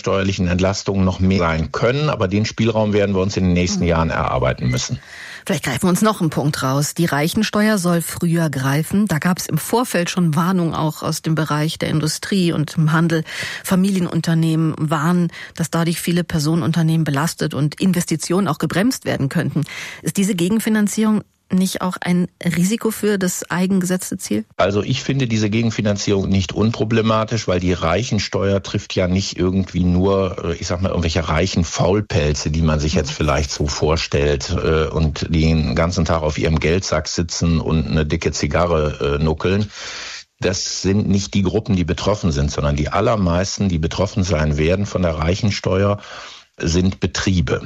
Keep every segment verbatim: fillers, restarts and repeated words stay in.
steuerlichen Entlastungen noch mehr sein können. Aber den Spielraum werden wir uns in den nächsten mhm. Jahren erarbeiten müssen. Vielleicht greifen wir uns noch einen Punkt raus. Die Reichensteuer soll früher greifen. Da gab es im Vorfeld schon Warnungen auch aus dem Bereich der Industrie und im Handel. Familienunternehmen warnen, dass dadurch viele Personenunternehmen belastet und Investitionen auch gebremst werden könnten. Ist diese Gegenfinanzierung nicht auch ein Risiko für das eigengesetzte Ziel? Also ich finde diese Gegenfinanzierung nicht unproblematisch, weil die Reichensteuer trifft ja nicht irgendwie nur, ich sag mal, irgendwelche reichen Faulpelze, die man sich jetzt vielleicht so vorstellt und die den ganzen Tag auf ihrem Geldsack sitzen und eine dicke Zigarre nuckeln. Das sind nicht die Gruppen, die betroffen sind, sondern die allermeisten, die betroffen sein werden von der Reichensteuer, sind Betriebe.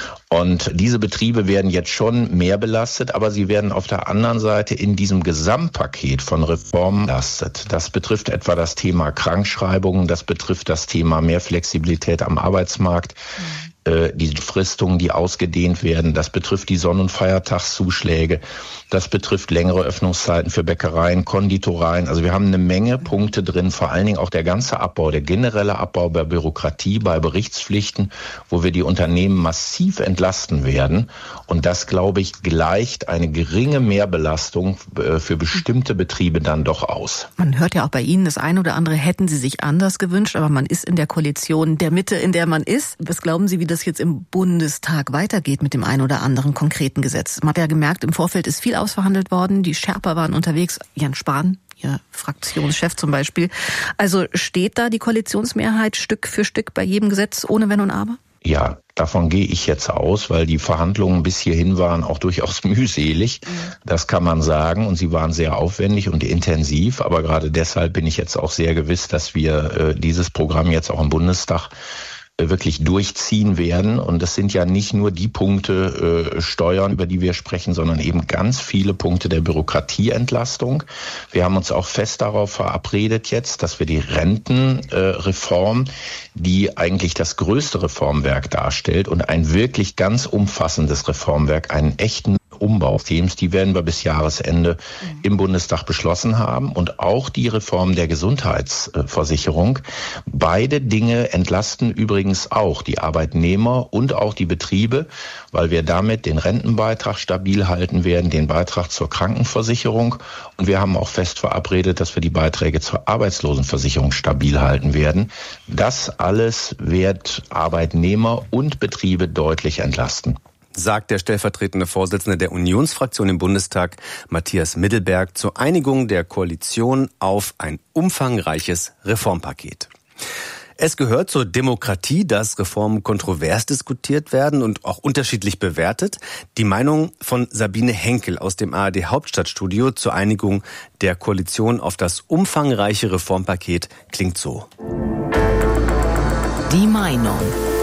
Und diese Betriebe werden jetzt schon mehr belastet, aber sie werden auf der anderen Seite in diesem Gesamtpaket von Reformen belastet. Das betrifft etwa das Thema Krankschreibungen, das betrifft das Thema mehr Flexibilität am Arbeitsmarkt, äh, die Fristungen, die ausgedehnt werden. Das betrifft die Sonn- und Feiertagszuschläge. Das betrifft längere Öffnungszeiten für Bäckereien, Konditoreien. Also wir haben eine Menge Punkte drin, vor allen Dingen auch der ganze Abbau, der generelle Abbau bei Bürokratie, bei Berichtspflichten, wo wir die Unternehmen massiv entlasten werden. Und das, glaube ich, gleicht eine geringe Mehrbelastung für bestimmte Betriebe dann doch aus. Man hört ja auch bei Ihnen, das eine oder andere hätten Sie sich anders gewünscht, aber man ist in der Koalition der Mitte, in der man ist. Was glauben Sie, wie das jetzt im Bundestag weitergeht mit dem einen oder anderen konkreten Gesetz? Man hat ja gemerkt, im Vorfeld ist viel ausverhandelt worden. Die Sherpa waren unterwegs. Jens Spahn, Ihr Fraktionschef zum Beispiel. Also steht da die Koalitionsmehrheit Stück für Stück bei jedem Gesetz ohne Wenn und Aber? Ja, davon gehe ich jetzt aus, weil die Verhandlungen bis hierhin waren auch durchaus mühselig. Das kann man sagen. Und sie waren sehr aufwendig und intensiv. Aber gerade deshalb bin ich jetzt auch sehr gewiss, dass wir äh, dieses Programm jetzt auch im Bundestag wirklich durchziehen werden. Und das sind ja nicht nur die Punkte äh, Steuern, über die wir sprechen, sondern eben ganz viele Punkte der Bürokratieentlastung. Wir haben uns auch fest darauf verabredet jetzt, dass wir die Rentenreform, äh, die eigentlich das größte Reformwerk darstellt und ein wirklich ganz umfassendes Reformwerk, einen echten Umbauthemes, die werden wir bis Jahresende im Bundestag beschlossen haben, und auch die Reform der Gesundheitsversicherung. Beide Dinge entlasten übrigens auch die Arbeitnehmer und auch die Betriebe, weil wir damit den Rentenbeitrag stabil halten werden, den Beitrag zur Krankenversicherung, und wir haben auch fest verabredet, dass wir die Beiträge zur Arbeitslosenversicherung stabil halten werden. Das alles wird Arbeitnehmer und Betriebe deutlich entlasten, sagt der stellvertretende Vorsitzende der Unionsfraktion im Bundestag, Matthias Middelberg, zur Einigung der Koalition auf ein umfangreiches Reformpaket. Es gehört zur Demokratie, dass Reformen kontrovers diskutiert werden und auch unterschiedlich bewertet. Die Meinung von Sabine Henkel aus dem A R D Hauptstadtstudio zur Einigung der Koalition auf das umfangreiche Reformpaket klingt so. Die Meinung.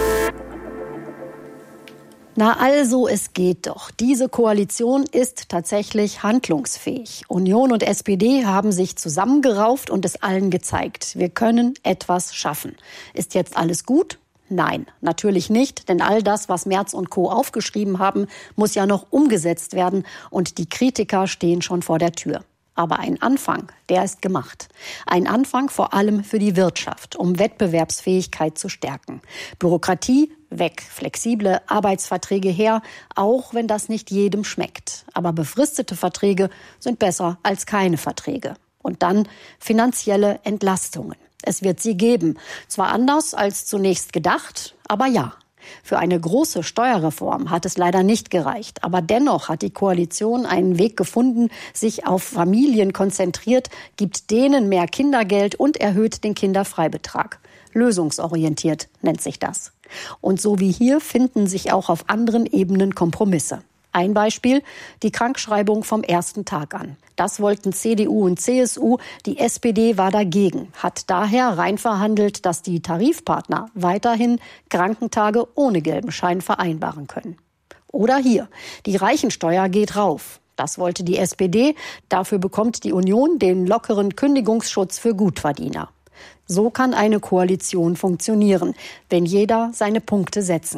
Na also, es geht doch. Diese Koalition ist tatsächlich handlungsfähig. Union und S P D haben sich zusammengerauft und es allen gezeigt. Wir können etwas schaffen. Ist jetzt alles gut? Nein, natürlich nicht, denn all das, was Merz und Co. aufgeschrieben haben, muss ja noch umgesetzt werden und die Kritiker stehen schon vor der Tür. Aber ein Anfang, der ist gemacht. Ein Anfang vor allem für die Wirtschaft, um Wettbewerbsfähigkeit zu stärken. Bürokratie weg, flexible Arbeitsverträge her, auch wenn das nicht jedem schmeckt. Aber befristete Verträge sind besser als keine Verträge. Und dann finanzielle Entlastungen. Es wird sie geben. Zwar anders als zunächst gedacht, aber ja. Für eine große Steuerreform hat es leider nicht gereicht. Aber dennoch hat die Koalition einen Weg gefunden, sich auf Familien konzentriert, gibt denen mehr Kindergeld und erhöht den Kinderfreibetrag. Lösungsorientiert nennt sich das. Und so wie hier finden sich auch auf anderen Ebenen Kompromisse. Ein Beispiel, die Krankschreibung vom ersten Tag an. Das wollten C D U und C S U, die S P D war dagegen, hat daher reinverhandelt, dass die Tarifpartner weiterhin Krankentage ohne gelben Schein vereinbaren können. Oder hier, die Reichensteuer geht rauf. Das wollte die S P D, dafür bekommt die Union den lockeren Kündigungsschutz für Gutverdiener. So kann eine Koalition funktionieren, wenn jeder seine Punkte setzen kann.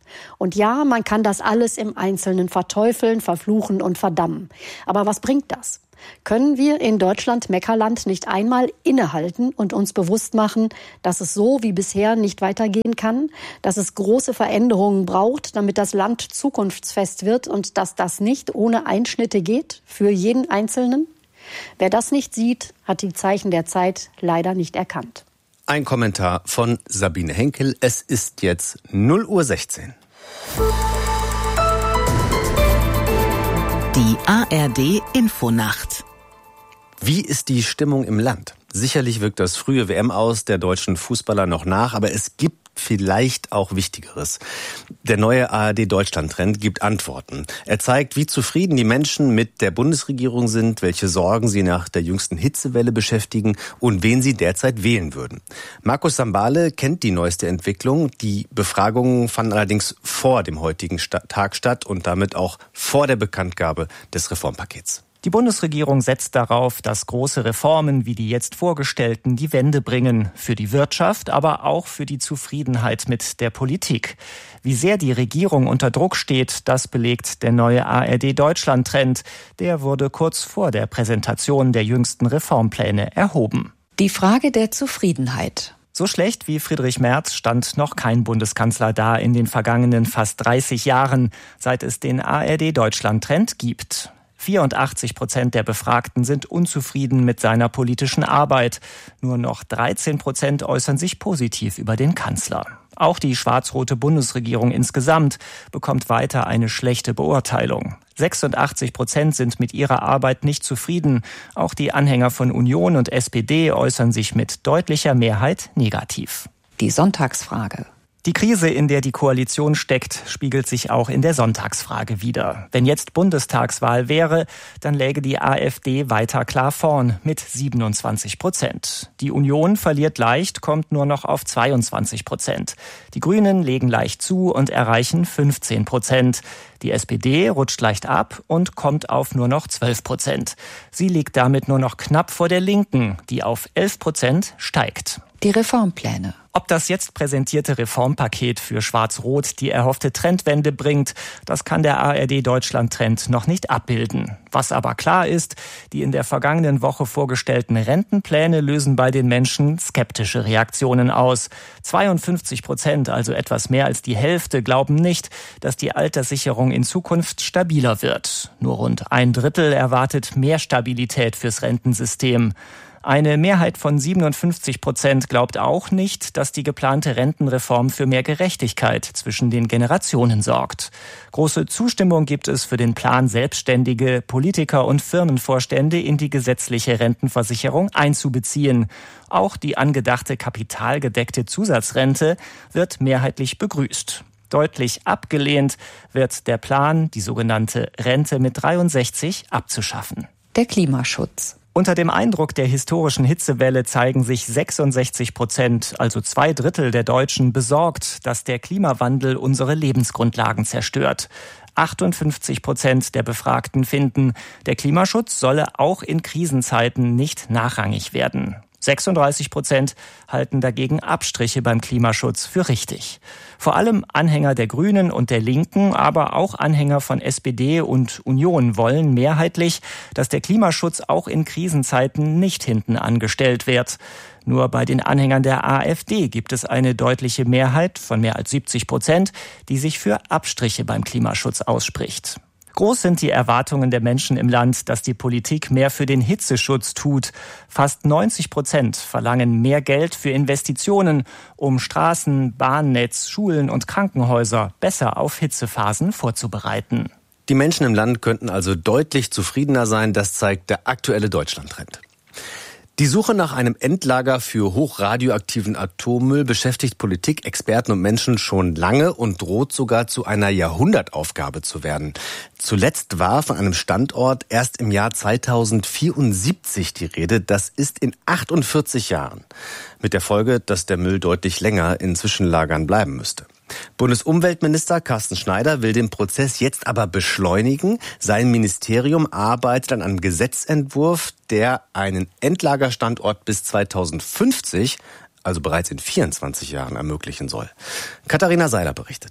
Und ja, man kann das alles im Einzelnen verteufeln, verfluchen und verdammen. Aber was bringt das? Können wir in Deutschland Meckerland nicht einmal innehalten und uns bewusst machen, dass es so wie bisher nicht weitergehen kann, dass es große Veränderungen braucht, damit das Land zukunftsfest wird und dass das nicht ohne Einschnitte geht für jeden Einzelnen? Wer das nicht sieht, hat die Zeichen der Zeit leider nicht erkannt. Ein Kommentar von Sabine Henkel. Es ist jetzt null Uhr sechzehn. Die A R D-Infonacht. Wie ist die Stimmung im Land? Sicherlich wirkt das frühe W M-Aus der deutschen Fußballer noch nach, aber es gibt vielleicht auch Wichtigeres. Der neue A R D-Deutschland-Trend gibt Antworten. Er zeigt, wie zufrieden die Menschen mit der Bundesregierung sind, welche Sorgen sie nach der jüngsten Hitzewelle beschäftigen und wen sie derzeit wählen würden. Markus Sambale kennt die neueste Entwicklung. Die Befragungen fanden allerdings vor dem heutigen Tag statt und damit auch vor der Bekanntgabe des Reformpakets. Die Bundesregierung setzt darauf, dass große Reformen wie die jetzt vorgestellten die Wende bringen. Für die Wirtschaft, aber auch für die Zufriedenheit mit der Politik. Wie sehr die Regierung unter Druck steht, das belegt der neue A R D-Deutschland-Trend. Der wurde kurz vor der Präsentation der jüngsten Reformpläne erhoben. Die Frage der Zufriedenheit. So schlecht wie Friedrich Merz stand noch kein Bundeskanzler da in den vergangenen fast dreißig Jahren, seit es den A R D-Deutschland-Trend gibt. vierundachtzig Prozent der Befragten sind unzufrieden mit seiner politischen Arbeit. Nur noch dreizehn Prozent äußern sich positiv über den Kanzler. Auch die schwarz-rote Bundesregierung insgesamt bekommt weiter eine schlechte Beurteilung. sechsundachtzig Prozent sind mit ihrer Arbeit nicht zufrieden. Auch die Anhänger von Union und S P D äußern sich mit deutlicher Mehrheit negativ. Die Sonntagsfrage. Die Krise, in der die Koalition steckt, spiegelt sich auch in der Sonntagsfrage wider. Wenn jetzt Bundestagswahl wäre, dann läge die AfD weiter klar vorn mit siebenundzwanzig Prozent. Die Union verliert leicht, kommt nur noch auf zweiundzwanzig Prozent. Die Grünen legen leicht zu und erreichen fünfzehn Prozent. Die S P D rutscht leicht ab und kommt auf nur noch zwölf Prozent. Sie liegt damit nur noch knapp vor der Linken, die auf elf Prozent steigt. Die Reformpläne. Ob das jetzt präsentierte Reformpaket für Schwarz-Rot die erhoffte Trendwende bringt, das kann der A R D-Deutschland-Trend noch nicht abbilden. Was aber klar ist, die in der vergangenen Woche vorgestellten Rentenpläne lösen bei den Menschen skeptische Reaktionen aus. zweiundfünfzig Prozent, also etwas mehr als die Hälfte, glauben nicht, dass die Alterssicherung in Zukunft stabiler wird. Nur rund ein Drittel erwartet mehr Stabilität fürs Rentensystem. Eine Mehrheit von siebenundfünfzig Prozent glaubt auch nicht, dass die geplante Rentenreform für mehr Gerechtigkeit zwischen den Generationen sorgt. Große Zustimmung gibt es für den Plan, Selbstständige, Politiker und Firmenvorstände in die gesetzliche Rentenversicherung einzubeziehen. Auch die angedachte kapitalgedeckte Zusatzrente wird mehrheitlich begrüßt. Deutlich abgelehnt wird der Plan, die sogenannte Rente mit dreiundsechzig abzuschaffen. Der Klimaschutz. Unter dem Eindruck der historischen Hitzewelle zeigen sich sechsundsechzig Prozent, also zwei Drittel der Deutschen, besorgt, dass der Klimawandel unsere Lebensgrundlagen zerstört. achtundfünfzig Prozent der Befragten finden, der Klimaschutz solle auch in Krisenzeiten nicht nachrangig werden. sechsunddreißig Prozent halten dagegen Abstriche beim Klimaschutz für richtig. Vor allem Anhänger der Grünen und der Linken, aber auch Anhänger von S P D und Union wollen mehrheitlich, dass der Klimaschutz auch in Krisenzeiten nicht hinten angestellt wird. Nur bei den Anhängern der AfD gibt es eine deutliche Mehrheit von mehr als siebzig Prozent, die sich für Abstriche beim Klimaschutz ausspricht. Groß sind die Erwartungen der Menschen im Land, dass die Politik mehr für den Hitzeschutz tut. Fast neunzig Prozent verlangen mehr Geld für Investitionen, um Straßen, Bahnnetz, Schulen und Krankenhäuser besser auf Hitzephasen vorzubereiten. Die Menschen im Land könnten also deutlich zufriedener sein, das zeigt der aktuelle Deutschland-Trend. Die Suche nach einem Endlager für hochradioaktiven Atommüll beschäftigt Politik, Experten und Menschen schon lange und droht sogar zu einer Jahrhundertaufgabe zu werden. Zuletzt war von einem Standort erst im Jahr zweitausendvierundsiebzig die Rede. Das ist in achtundvierzig Jahren. Mit der Folge, dass der Müll deutlich länger in Zwischenlagern bleiben müsste. Bundesumweltminister Carsten Schneider will den Prozess jetzt aber beschleunigen. Sein Ministerium arbeitet an einem Gesetzentwurf, der einen Endlagerstandort bis zweitausendfünfzig, also bereits in vierundzwanzig Jahren, ermöglichen soll. Katharina Seiler berichtet.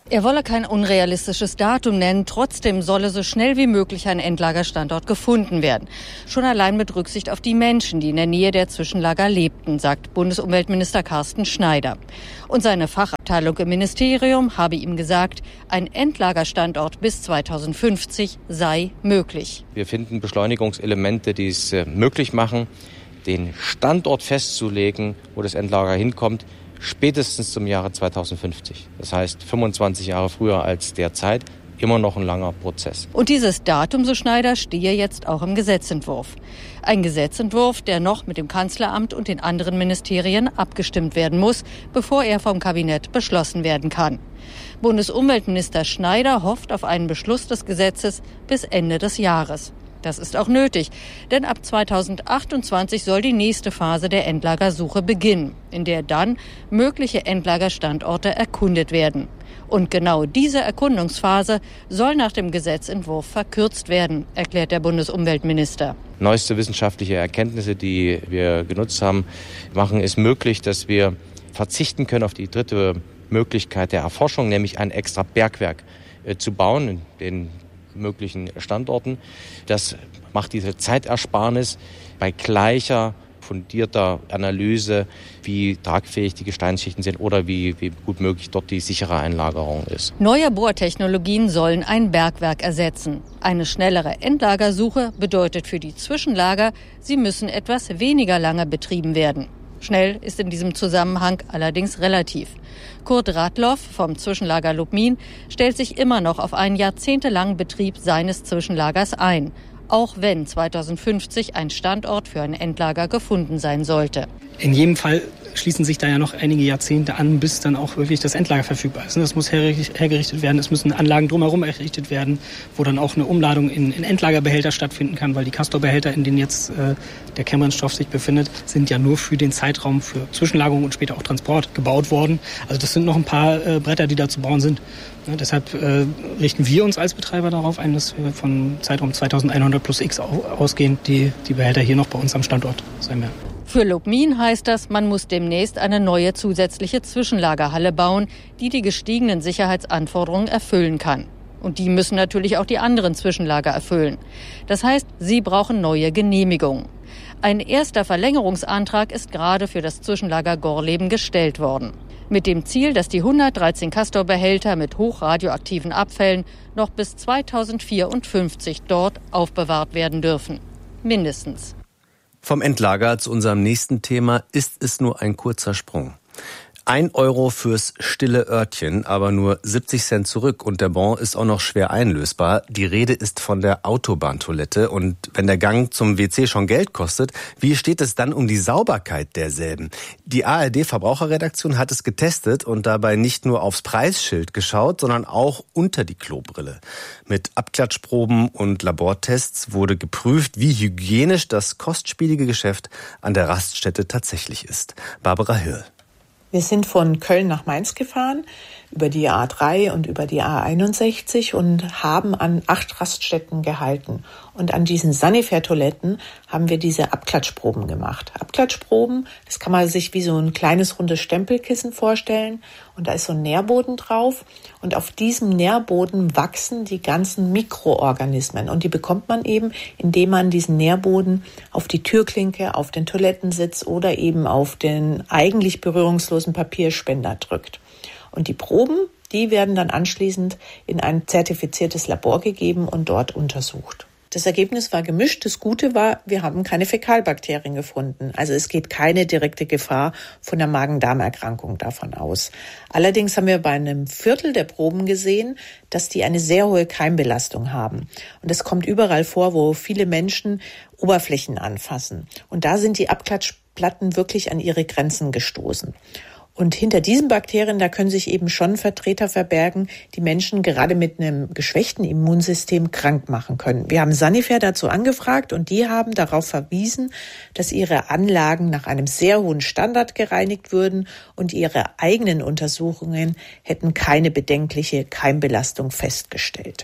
Er wolle kein unrealistisches Datum nennen, trotzdem solle so schnell wie möglich ein Endlagerstandort gefunden werden. Schon allein mit Rücksicht auf die Menschen, die in der Nähe der Zwischenlager lebten, sagt Bundesumweltminister Carsten Schneider. Und seine Fachabteilung im Ministerium habe ihm gesagt, ein Endlagerstandort bis zweitausendfünfzig sei möglich. Wir finden Beschleunigungselemente, die es möglich machen, den Standort festzulegen, wo das Endlager hinkommt, spätestens zum Jahre zweitausendfünfzig. Das heißt fünfundzwanzig Jahre früher als derzeit. Immer noch ein langer Prozess. Und dieses Datum, so Schneider, stehe jetzt auch im Gesetzentwurf. Ein Gesetzentwurf, der noch mit dem Kanzleramt und den anderen Ministerien abgestimmt werden muss, bevor er vom Kabinett beschlossen werden kann. Bundesumweltminister Schneider hofft auf einen Beschluss des Gesetzes bis Ende des Jahres. Das ist auch nötig, denn ab zweitausendachtundzwanzig soll die nächste Phase der Endlagersuche beginnen, in der dann mögliche Endlagerstandorte erkundet werden. Und genau diese Erkundungsphase soll nach dem Gesetzentwurf verkürzt werden, erklärt der Bundesumweltminister. Neueste wissenschaftliche Erkenntnisse, die wir genutzt haben, machen es möglich, dass wir verzichten können auf die dritte Möglichkeit der Erforschung, nämlich ein extra Bergwerk äh, zu bauen in den möglichen Standorten. Das macht diese Zeitersparnis bei gleicher fundierter Analyse, wie tragfähig die Gesteinsschichten sind oder wie, wie gut möglich dort die sichere Einlagerung ist. Neue Bohrtechnologien sollen ein Bergwerk ersetzen. Eine schnellere Endlagersuche bedeutet für die Zwischenlager, sie müssen etwas weniger lange betrieben werden. Schnell ist in diesem Zusammenhang allerdings relativ. Kurt Radloff vom Zwischenlager Lubmin stellt sich immer noch auf einen jahrzehntelangen Betrieb seines Zwischenlagers ein, auch wenn zweitausendfünfzig ein Standort für ein Endlager gefunden sein sollte. In jedem Fall schließen sich da ja noch einige Jahrzehnte an, bis dann auch wirklich das Endlager verfügbar ist. Das muss hergerichtet werden, es müssen Anlagen drumherum errichtet werden, wo dann auch eine Umladung in, in Endlagerbehälter stattfinden kann, weil die Castor-Behälter, in denen jetzt äh, der Kernbrennstoff sich befindet, sind ja nur für den Zeitraum für Zwischenlagerung und später auch Transport gebaut worden. Also das sind noch ein paar äh, Bretter, die da zu bauen sind. Ja, deshalb äh, richten wir uns als Betreiber darauf ein, dass wir von Zeitraum zweitausendeinhundert plus X ausgehen, die die Behälter hier noch bei uns am Standort sein werden. Für Lubmin heißt das, man muss demnächst eine neue zusätzliche Zwischenlagerhalle bauen, die die gestiegenen Sicherheitsanforderungen erfüllen kann. Und die müssen natürlich auch die anderen Zwischenlager erfüllen. Das heißt, sie brauchen neue Genehmigungen. Ein erster Verlängerungsantrag ist gerade für das Zwischenlager Gorleben gestellt worden. Mit dem Ziel, dass die hundertdreizehn Castor-Behälter mit hochradioaktiven Abfällen noch bis zweitausendvierundfünfzig dort aufbewahrt werden dürfen. Mindestens. Vom Endlager zu unserem nächsten Thema ist es nur ein kurzer Sprung. Ein Euro fürs stille Örtchen, aber nur siebzig Cent zurück. Und der Bon ist auch noch schwer einlösbar. Die Rede ist von der Autobahntoilette. Und wenn der Gang zum W C schon Geld kostet, wie steht es dann um die Sauberkeit derselben? Die A R D-Verbraucherredaktion hat es getestet und dabei nicht nur aufs Preisschild geschaut, sondern auch unter die Klobrille. Mit Abklatschproben und Labortests wurde geprüft, wie hygienisch das kostspielige Geschäft an der Raststätte tatsächlich ist. Barbara Hill. Wir sind von Köln nach Mainz gefahren, über die A drei und über die A einundsechzig und haben an acht Raststätten gehalten. Und an diesen Sanifair-Toiletten haben wir diese Abklatschproben gemacht. Abklatschproben, das kann man sich wie so ein kleines rundes Stempelkissen vorstellen. Und da ist so ein Nährboden drauf. Und auf diesem Nährboden wachsen die ganzen Mikroorganismen. Und die bekommt man eben, indem man diesen Nährboden auf die Türklinke, auf den Toilettensitz oder eben auf den eigentlich berührungslosen Papierspender drückt. Und die Proben, die werden dann anschließend in ein zertifiziertes Labor gegeben und dort untersucht. Das Ergebnis war gemischt. Das Gute war, wir haben keine Fäkalbakterien gefunden. Also es geht keine direkte Gefahr von der Magen-Darm-Erkrankung davon aus. Allerdings haben wir bei einem Viertel der Proben gesehen, dass die eine sehr hohe Keimbelastung haben. Und das kommt überall vor, wo viele Menschen Oberflächen anfassen. Und da sind die Abklatschplatten wirklich an ihre Grenzen gestoßen. Und hinter diesen Bakterien, da können sich eben schon Vertreter verbergen, die Menschen gerade mit einem geschwächten Immunsystem krank machen können. Wir haben Sanifair dazu angefragt und die haben darauf verwiesen, dass ihre Anlagen nach einem sehr hohen Standard gereinigt würden und ihre eigenen Untersuchungen hätten keine bedenkliche Keimbelastung festgestellt.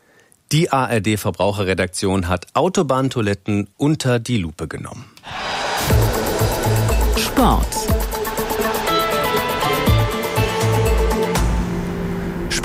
Die A R D-Verbraucherredaktion hat Autobahntoiletten unter die Lupe genommen. Sport.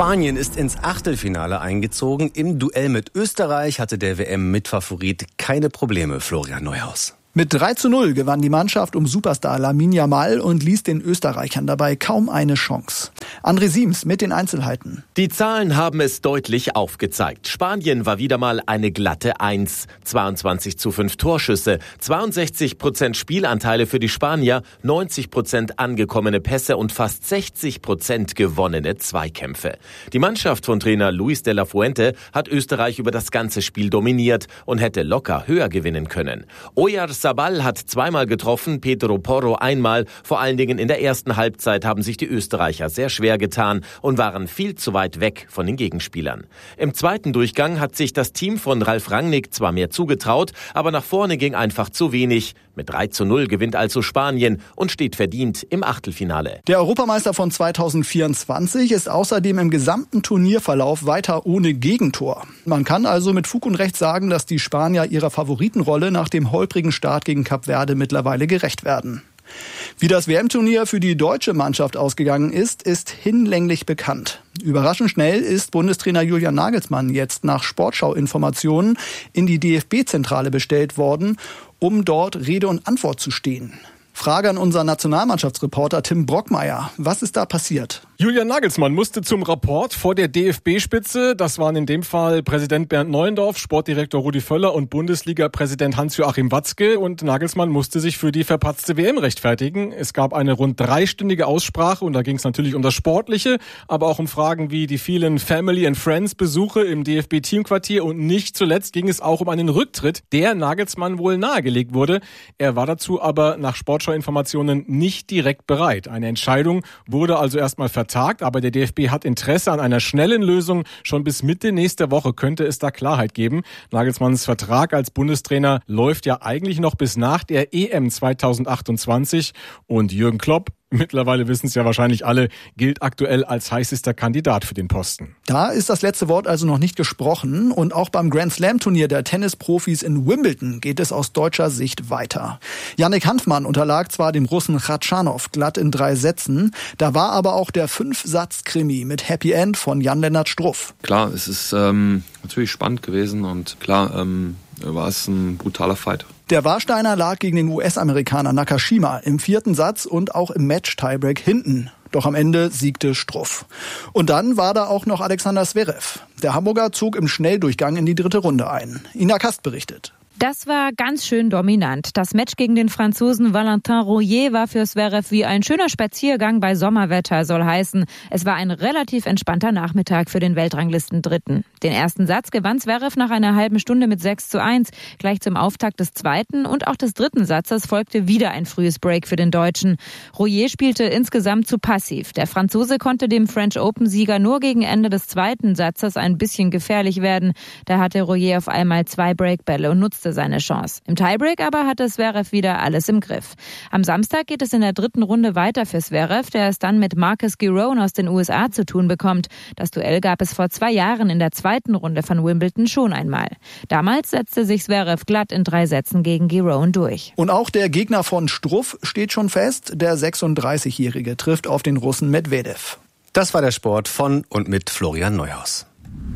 Spanien ist ins Achtelfinale eingezogen. Im Duell mit Österreich hatte der W M-Mitfavorit keine Probleme, Florian Neuhaus. Mit drei zu null gewann die Mannschaft um Superstar Lamine Yamal und ließ den Österreichern dabei kaum eine Chance. André Siems mit den Einzelheiten. Die Zahlen haben es deutlich aufgezeigt. Spanien war wieder mal eine glatte Eins. zweiundzwanzig zu fünf Torschüsse, zweiundsechzig Prozent Spielanteile für die Spanier, neunzig Prozent angekommene Pässe und fast sechzig Prozent gewonnene Zweikämpfe. Die Mannschaft von Trainer Luis de la Fuente hat Österreich über das ganze Spiel dominiert und hätte locker höher gewinnen können. Oyarzabal hat zweimal getroffen, Pedro Porro einmal. Vor allen Dingen in der ersten Halbzeit haben sich die Österreicher sehr schwer getan und waren viel zu weit weg von den Gegenspielern. Im zweiten Durchgang hat sich das Team von Ralf Rangnick zwar mehr zugetraut, aber nach vorne ging einfach zu wenig. Mit drei zu null gewinnt also Spanien und steht verdient im Achtelfinale. Der Europameister von zweitausendvierundzwanzig ist außerdem im gesamten Turnierverlauf weiter ohne Gegentor. Man kann also mit Fug und Recht sagen, dass die Spanier ihrer Favoritenrolle nach dem holprigen Start gegen Kap Verde mittlerweile gerecht werden. Wie das W M-Turnier für die deutsche Mannschaft ausgegangen ist, ist hinlänglich bekannt. Überraschend schnell ist Bundestrainer Julian Nagelsmann jetzt nach Sportschau-Informationen in die D F B-Zentrale bestellt worden, um dort Rede und Antwort zu stehen. Frage an unseren Nationalmannschaftsreporter Tim Brockmeier. Was ist da passiert? Julian Nagelsmann musste zum Rapport vor der D F B-Spitze. Das waren in dem Fall Präsident Bernd Neuendorf, Sportdirektor Rudi Völler und Bundesliga-Präsident Hans-Joachim Watzke. Und Nagelsmann musste sich für die verpatzte W M rechtfertigen. Es gab eine rund dreistündige Aussprache und da ging es natürlich um das Sportliche, aber auch um Fragen wie die vielen Family and Friends-Besuche im D F B-Teamquartier. Und nicht zuletzt ging es auch um einen Rücktritt, der Nagelsmann wohl nahegelegt wurde. Er war dazu aber nach Sportschau-Informationen nicht direkt bereit. Eine Entscheidung wurde also erstmal vertagt, aber der D F B hat Interesse an einer schnellen Lösung. Schon bis Mitte nächster Woche könnte es da Klarheit geben. Nagelsmanns Vertrag als Bundestrainer läuft ja eigentlich noch bis nach der E M zweitausendachtundzwanzig und Jürgen Klopp, mittlerweile wissen es ja wahrscheinlich alle, gilt aktuell als heißester Kandidat für den Posten. Da ist das letzte Wort also noch nicht gesprochen und auch beim Grand Slam Turnier der Tennisprofis in Wimbledon geht es aus deutscher Sicht weiter. Jannik Hanfmann unterlag zwar dem Russen Khachanov glatt in drei Sätzen, da war aber auch der Fünf-Satz-Krimi mit Happy End von Jan-Lennart Struff. Klar, es ist ähm, natürlich spannend gewesen und klar ähm, war es ein brutaler Fight. Der Warsteiner lag gegen den U S-Amerikaner Nakashima im vierten Satz und auch im Match-Tiebreak hinten. Doch am Ende siegte Struff. Und dann war da auch noch Alexander Zverev. Der Hamburger zog im Schnelldurchgang in die dritte Runde ein. Ina Kast berichtet. Das war ganz schön dominant. Das Match gegen den Franzosen Valentin Rouillet war für Zverev wie ein schöner Spaziergang bei Sommerwetter, soll heißen. Es war ein relativ entspannter Nachmittag für den Weltranglisten-Dritten. Den ersten Satz gewann Zverev nach einer halben Stunde mit sechs zu eins. Gleich zum Auftakt des zweiten und auch des dritten Satzes folgte wieder ein frühes Break für den Deutschen. Rouillet spielte insgesamt zu passiv. Der Franzose konnte dem French Open-Sieger nur gegen Ende des zweiten Satzes ein bisschen gefährlich werden. Da hatte Rouillet auf einmal zwei Breakbälle und nutzte seine Chance. Im Tiebreak aber hatte Zverev wieder alles im Griff. Am Samstag geht es in der dritten Runde weiter für Zverev, der es dann mit Marcus Giron aus den U S A zu tun bekommt. Das Duell gab es vor zwei Jahren in der zweiten Runde von Wimbledon schon einmal. Damals setzte sich Zverev glatt in drei Sätzen gegen Giron durch. Und auch der Gegner von Struff steht schon fest. Der sechsunddreißigjährige trifft auf den Russen Medvedev. Das war der Sport von und mit Florian Neuhaus.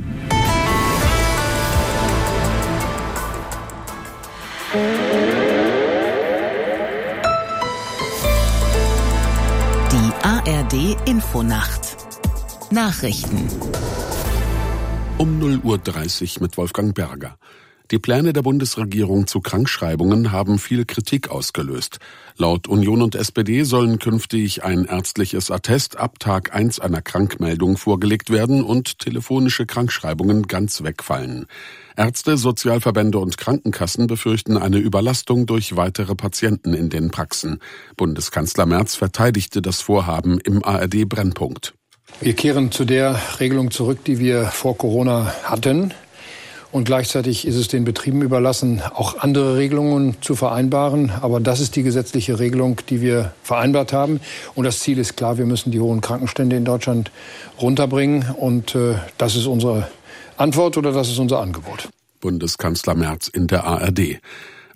Die A R D Infonacht. Nachrichten. Um null Uhr dreißig mit Wolfgang Berger. Die Pläne der Bundesregierung zu Krankschreibungen haben viel Kritik ausgelöst. Laut Union und S P D sollen künftig ein ärztliches Attest ab Tag eins einer Krankmeldung vorgelegt werden und telefonische Krankschreibungen ganz wegfallen. Ärzte, Sozialverbände und Krankenkassen befürchten eine Überlastung durch weitere Patienten in den Praxen. Bundeskanzler Merz verteidigte das Vorhaben im A R D-Brennpunkt. Wir kehren zu der Regelung zurück, die wir vor Corona hatten. Und gleichzeitig ist es den Betrieben überlassen, auch andere Regelungen zu vereinbaren. Aber das ist die gesetzliche Regelung, die wir vereinbart haben. Und das Ziel ist klar, wir müssen die hohen Krankenstände in Deutschland runterbringen. Und äh, das ist unsere Antwort oder das ist unser Angebot. Bundeskanzler Merz in der A R D.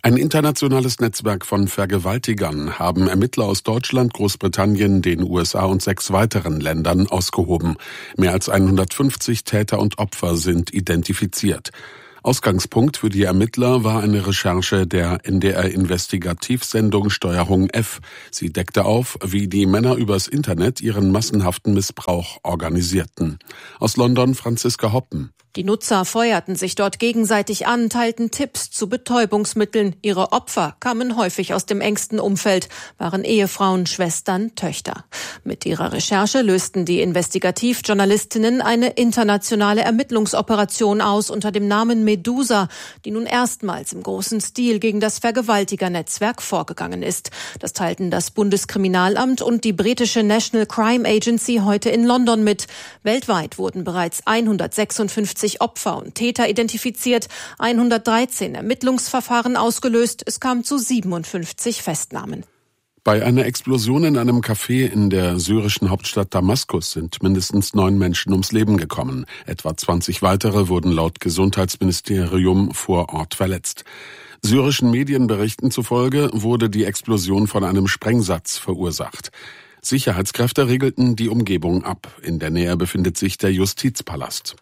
Ein internationales Netzwerk von Vergewaltigern haben Ermittler aus Deutschland, Großbritannien, den U S A und sechs weiteren Ländern ausgehoben. Mehr als hundertfünfzig Täter und Opfer sind identifiziert. Ausgangspunkt für die Ermittler war eine Recherche der N D R-Investigativsendung Steuerung F. Sie deckte auf, wie die Männer übers Internet ihren massenhaften Missbrauch organisierten. Aus London Franziska Hoppen. Die Nutzer feuerten sich dort gegenseitig an, teilten Tipps zu Betäubungsmitteln. Ihre Opfer kamen häufig aus dem engsten Umfeld, waren Ehefrauen, Schwestern, Töchter. Mit ihrer Recherche lösten die Investigativjournalistinnen eine internationale Ermittlungsoperation aus unter dem Namen Medusa, die nun erstmals im großen Stil gegen das Vergewaltigernetzwerk vorgegangen ist. Das teilten das Bundeskriminalamt und die britische National Crime Agency heute in London mit. Weltweit wurden bereits hundertsechsundfünfzig Opfer und Täter identifiziert, hundertdreizehn Ermittlungsverfahren ausgelöst, es kam zu siebenundfünfzig Festnahmen. Bei einer Explosion in einem Café in der syrischen Hauptstadt Damaskus sind mindestens neun Menschen ums Leben gekommen. Etwa zwanzig weitere wurden laut Gesundheitsministerium vor Ort verletzt. Syrischen Medienberichten zufolge wurde die Explosion von einem Sprengsatz verursacht. Sicherheitskräfte regelten die Umgebung ab. In der Nähe befindet sich der Justizpalast.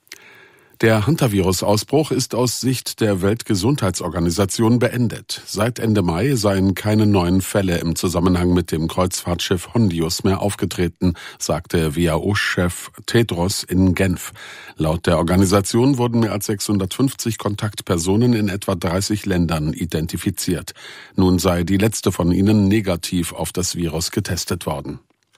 Der Hantavirus-Ausbruch ist aus Sicht der Weltgesundheitsorganisation beendet. Seit Ende Mai seien keine neuen Fälle im Zusammenhang mit dem Kreuzfahrtschiff Hondius mehr aufgetreten, sagte W H O-Chef Tedros in Genf. Laut der Organisation wurden mehr als sechshundertfünfzig Kontaktpersonen in etwa dreißig Ländern identifiziert. Nun sei die letzte von ihnen negativ auf das Virus getestet worden.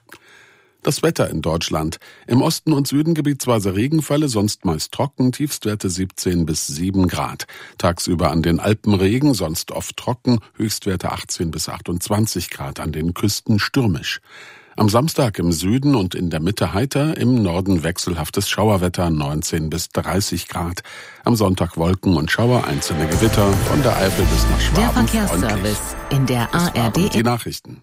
Das Wetter in Deutschland. Im Osten und Süden gebietsweise Regenfälle, sonst meist trocken, Tiefstwerte siebzehn bis sieben Grad. Tagsüber an den Alpen Regen, sonst oft trocken, Höchstwerte achtzehn bis achtundzwanzig Grad, an den Küsten stürmisch. Am Samstag im Süden und in der Mitte heiter, im Norden wechselhaftes Schauerwetter, neunzehn bis dreißig Grad. Am Sonntag Wolken und Schauer, einzelne Gewitter, von der Eifel bis nach Schwaben. Der Verkehrsservice in der A R D. Die Nachrichten.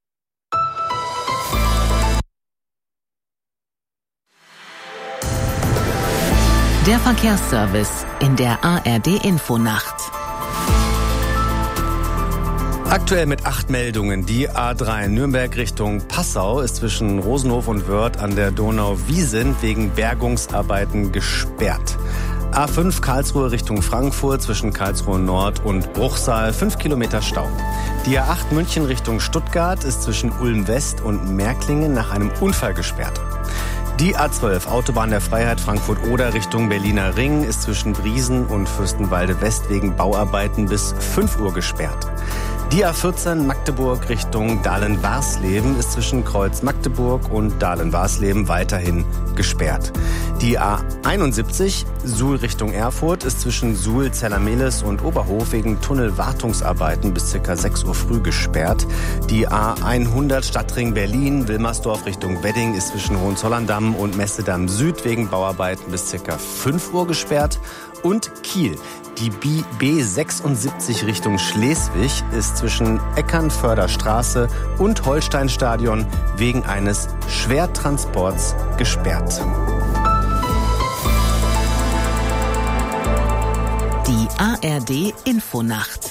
Der Verkehrsservice in der A R D Infonacht. Aktuell mit acht Meldungen. Die A drei Nürnberg Richtung Passau ist zwischen Rosenhof und Wörth an der Donau-Wiesent wegen Bergungsarbeiten gesperrt. A fünf Karlsruhe Richtung Frankfurt zwischen Karlsruhe Nord und Bruchsal fünf Kilometer Stau. Die A acht München Richtung Stuttgart ist zwischen Ulm West und Märklingen nach einem Unfall gesperrt. Die A zwölf Autobahn der Freiheit Frankfurt-Oder Richtung Berliner Ring ist zwischen Briesen und Fürstenwalde West wegen Bauarbeiten bis fünf Uhr gesperrt. Die A vierzehn Magdeburg Richtung Dahlen-Warsleben ist zwischen Kreuz Magdeburg und Dahlen-Warsleben weiterhin gesperrt. Die A einundsiebzig Suhl Richtung Erfurt ist zwischen Suhl, Zellermeles und Oberhof wegen Tunnelwartungsarbeiten bis ca. sechs Uhr früh gesperrt. Die A hundert Stadtring Berlin Wilmersdorf Richtung Wedding ist zwischen Hohenzollern-Damm und Messedamm Süd wegen Bauarbeiten bis ca. fünf Uhr gesperrt. Und Kiel. Die B sechsundsiebzig Richtung Schleswig ist zwischen Eckernförder-Straße und Holsteinstadion wegen eines Schwertransports gesperrt. Die A R D Infonacht.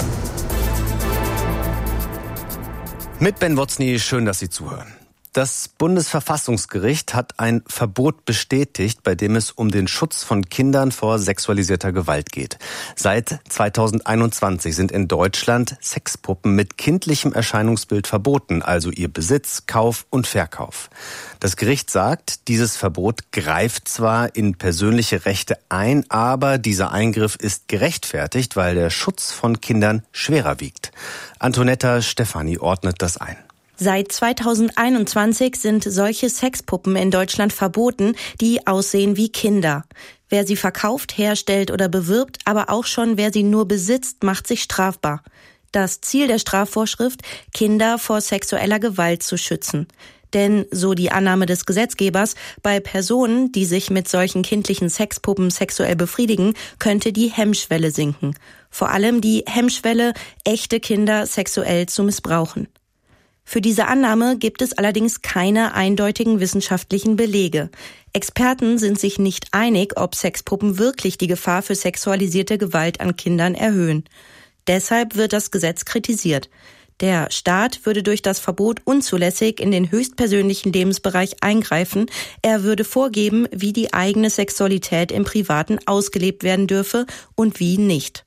Mit Ben Wotzny, schön, dass Sie zuhören. Das Bundesverfassungsgericht hat ein Verbot bestätigt, bei dem es um den Schutz von Kindern vor sexualisierter Gewalt geht. Seit zweitausendeinundzwanzig sind in Deutschland Sexpuppen mit kindlichem Erscheinungsbild verboten, also ihr Besitz, Kauf und Verkauf. Das Gericht sagt, dieses Verbot greift zwar in persönliche Rechte ein, aber dieser Eingriff ist gerechtfertigt, weil der Schutz von Kindern schwerer wiegt. Antonetta Stefani ordnet das ein. Seit zweitausendeinundzwanzig sind solche Sexpuppen in Deutschland verboten, die aussehen wie Kinder. Wer sie verkauft, herstellt oder bewirbt, aber auch schon wer sie nur besitzt, macht sich strafbar. Das Ziel der Strafvorschrift, Kinder vor sexueller Gewalt zu schützen. Denn, so die Annahme des Gesetzgebers, bei Personen, die sich mit solchen kindlichen Sexpuppen sexuell befriedigen, könnte die Hemmschwelle sinken. Vor allem die Hemmschwelle, echte Kinder sexuell zu missbrauchen. Für diese Annahme gibt es allerdings keine eindeutigen wissenschaftlichen Belege. Experten sind sich nicht einig, ob Sexpuppen wirklich die Gefahr für sexualisierte Gewalt an Kindern erhöhen. Deshalb wird das Gesetz kritisiert. Der Staat würde durch das Verbot unzulässig in den höchstpersönlichen Lebensbereich eingreifen. Er würde vorgeben, wie die eigene Sexualität im Privaten ausgelebt werden dürfe und wie nicht.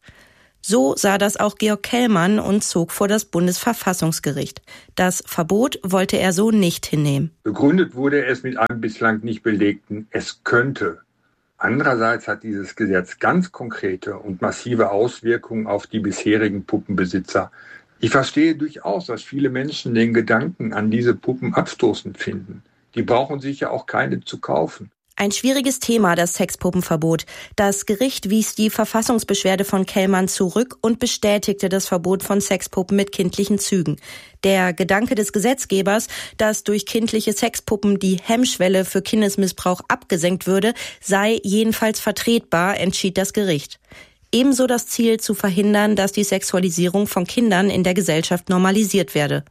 So sah das auch Georg Kellmann und zog vor das Bundesverfassungsgericht. Das Verbot wollte er so nicht hinnehmen. Begründet wurde es mit einem bislang nicht belegten "Es könnte". Andererseits hat dieses Gesetz ganz konkrete und massive Auswirkungen auf die bisherigen Puppenbesitzer. Ich verstehe durchaus, dass viele Menschen den Gedanken an diese Puppen abstoßend finden. Die brauchen sich ja auch keine zu kaufen. Ein schwieriges Thema, das Sexpuppenverbot. Das Gericht wies die Verfassungsbeschwerde von Kellmann zurück und bestätigte das Verbot von Sexpuppen mit kindlichen Zügen. Der Gedanke des Gesetzgebers, dass durch kindliche Sexpuppen die Hemmschwelle für Kindesmissbrauch abgesenkt würde, sei jedenfalls vertretbar, entschied das Gericht. Ebenso das Ziel zu verhindern, dass die Sexualisierung von Kindern in der Gesellschaft normalisiert werde.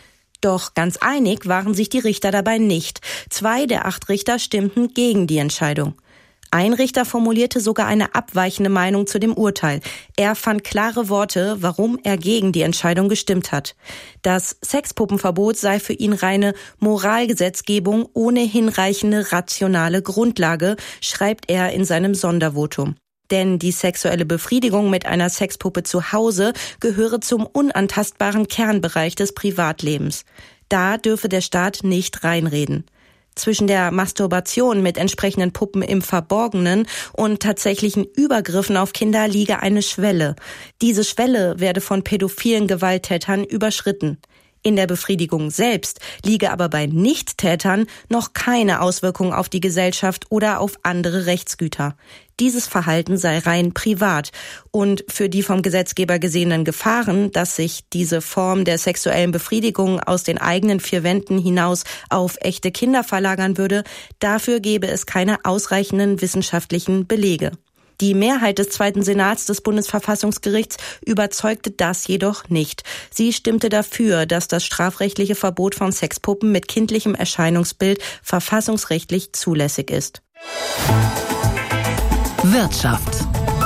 Doch ganz einig waren sich die Richter dabei nicht. Zwei der acht Richter stimmten gegen die Entscheidung. Ein Richter formulierte sogar eine abweichende Meinung zu dem Urteil. Er fand klare Worte, warum er gegen die Entscheidung gestimmt hat. Das Sexpuppenverbot sei für ihn reine Moralgesetzgebung ohne hinreichende rationale Grundlage, schreibt er in seinem Sondervotum. Denn die sexuelle Befriedigung mit einer Sexpuppe zu Hause gehöre zum unantastbaren Kernbereich des Privatlebens. Da dürfe der Staat nicht reinreden. Zwischen der Masturbation mit entsprechenden Puppen im Verborgenen und tatsächlichen Übergriffen auf Kinder liege eine Schwelle. Diese Schwelle werde von pädophilen Gewalttätern überschritten. In der Befriedigung selbst liege aber bei Nichttätern noch keine Auswirkung auf die Gesellschaft oder auf andere Rechtsgüter. Dieses Verhalten sei rein privat und für die vom Gesetzgeber gesehenen Gefahren, dass sich diese Form der sexuellen Befriedigung aus den eigenen vier Wänden hinaus auf echte Kinder verlagern würde, dafür gebe es keine ausreichenden wissenschaftlichen Belege. Die Mehrheit des Zweiten Senats des Bundesverfassungsgerichts überzeugte das jedoch nicht. Sie stimmte dafür, dass das strafrechtliche Verbot von Sexpuppen mit kindlichem Erscheinungsbild verfassungsrechtlich zulässig ist. Wirtschaft.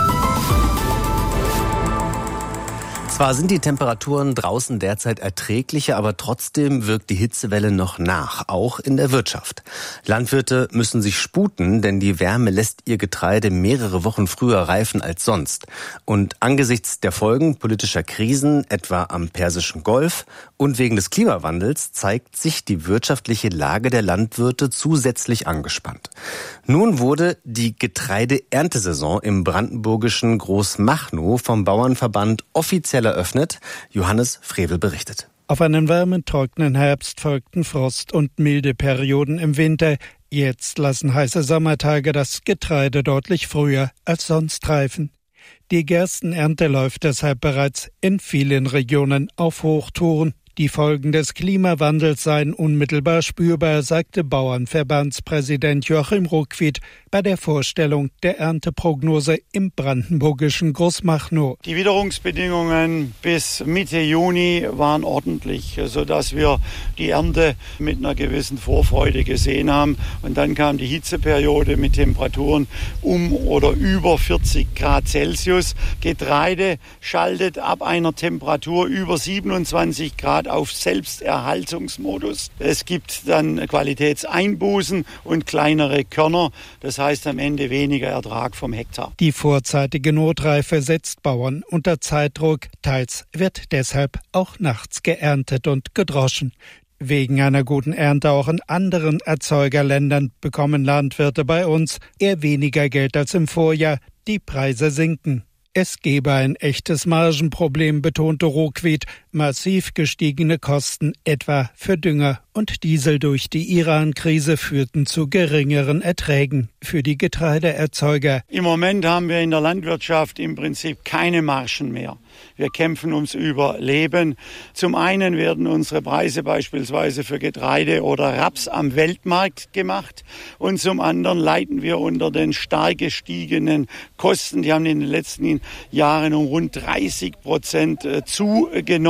Zwar sind die Temperaturen draußen derzeit erträglicher, aber trotzdem wirkt die Hitzewelle noch nach, auch in der Wirtschaft. Landwirte müssen sich sputen, denn die Wärme lässt ihr Getreide mehrere Wochen früher reifen als sonst. Und angesichts der Folgen politischer Krisen, etwa am Persischen Golf und wegen des Klimawandels, zeigt sich die wirtschaftliche Lage der Landwirte zusätzlich angespannt. Nun wurde die Getreideerntesaison im brandenburgischen Großmachnow vom Bauernverband offiziell eröffnet. Johannes Frevel berichtet. Auf einen warmen, trockenen Herbst folgten Frost- und milde Perioden im Winter. Jetzt lassen heiße Sommertage das Getreide deutlich früher als sonst reifen. Die Gerstenernte läuft deshalb bereits in vielen Regionen auf Hochtouren. Die Folgen des Klimawandels seien unmittelbar spürbar, sagte Bauernverbandspräsident Joachim Ruckwied bei der Vorstellung der Ernteprognose im brandenburgischen Großmachnow. Die Witterungsbedingungen bis Mitte Juni waren ordentlich, sodass wir die Ernte mit einer gewissen Vorfreude gesehen haben. Und dann kam die Hitzeperiode mit Temperaturen um oder über vierzig Grad Celsius. Getreide schaltet ab einer Temperatur über siebenundzwanzig Grad auf Selbsterhaltungsmodus. Es gibt dann Qualitätseinbußen und kleinere Körner. Das heißt am Ende weniger Ertrag vom Hektar. Die vorzeitige Notreife setzt Bauern unter Zeitdruck. Teils wird deshalb auch nachts geerntet und gedroschen. Wegen einer guten Ernte auch in anderen Erzeugerländern bekommen Landwirte bei uns eher weniger Geld als im Vorjahr. Die Preise sinken. Es gebe ein echtes Margenproblem, betonte Ruckwied. Massiv gestiegene Kosten, etwa für Dünger und Diesel durch die Iran-Krise, führten zu geringeren Erträgen für die Getreideerzeuger. Im Moment haben wir in der Landwirtschaft im Prinzip keine Margen mehr. Wir kämpfen ums Überleben. Zum einen werden unsere Preise beispielsweise für Getreide oder Raps am Weltmarkt gemacht und zum anderen leiden wir unter den stark gestiegenen Kosten. Die haben in den letzten Jahren um rund dreißig Prozent zugenommen.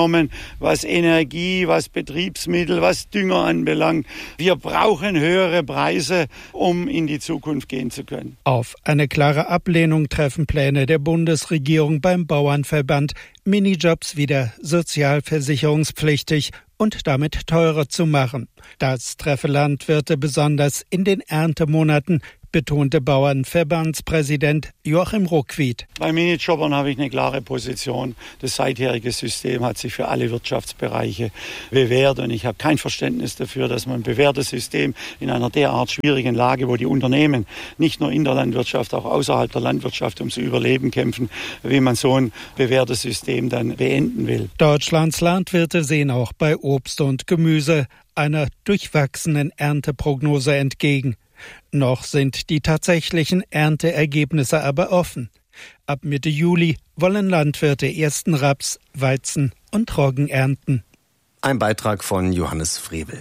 genommen, was Energie, was Betriebsmittel, was Dünger anbelangt. Wir brauchen höhere Preise, um in die Zukunft gehen zu können. Auf eine klare Ablehnung treffen Pläne der Bundesregierung beim Bauernverband, Minijobs wieder sozialversicherungspflichtig und damit teurer zu machen. Das treffe Landwirte besonders in den Erntemonaten, betonte Bauernverbandspräsident Joachim Ruckwied. Bei Minijobbern habe ich eine klare Position. Das seitherige System hat sich für alle Wirtschaftsbereiche bewährt und ich habe kein Verständnis dafür, dass man ein bewährtes System in einer derart schwierigen Lage, wo die Unternehmen nicht nur in der Landwirtschaft, auch außerhalb der Landwirtschaft ums Überleben kämpfen, wie man so ein bewährtes System dann beenden will. Deutschlands Landwirte sehen auch bei Obst und Gemüse einer durchwachsenen Ernteprognose entgegen. Noch sind die tatsächlichen Ernteergebnisse aber offen. Ab Mitte Juli wollen Landwirte ersten Raps, Weizen und Roggen ernten. Ein Beitrag von Johannes Frevel.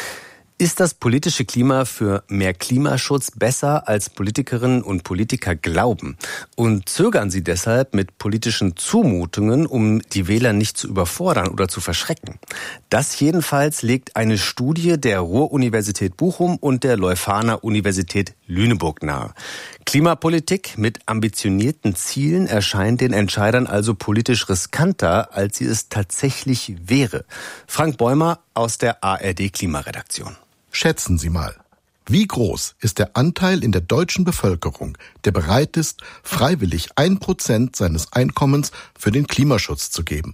Ist das politische Klima für mehr Klimaschutz besser, als Politikerinnen und Politiker glauben? Und zögern sie deshalb mit politischen Zumutungen, um die Wähler nicht zu überfordern oder zu verschrecken? Das jedenfalls legt eine Studie der Ruhr-Universität Bochum und der Leuphana Universität Lüneburg nahe. Klimapolitik mit ambitionierten Zielen erscheint den Entscheidern also politisch riskanter, als sie es tatsächlich wäre. Frank Bäumer aus der A R D-Klimaredaktion. Schätzen Sie mal, wie groß ist der Anteil in der deutschen Bevölkerung, der bereit ist, freiwillig ein Prozent seines Einkommens für den Klimaschutz zu geben?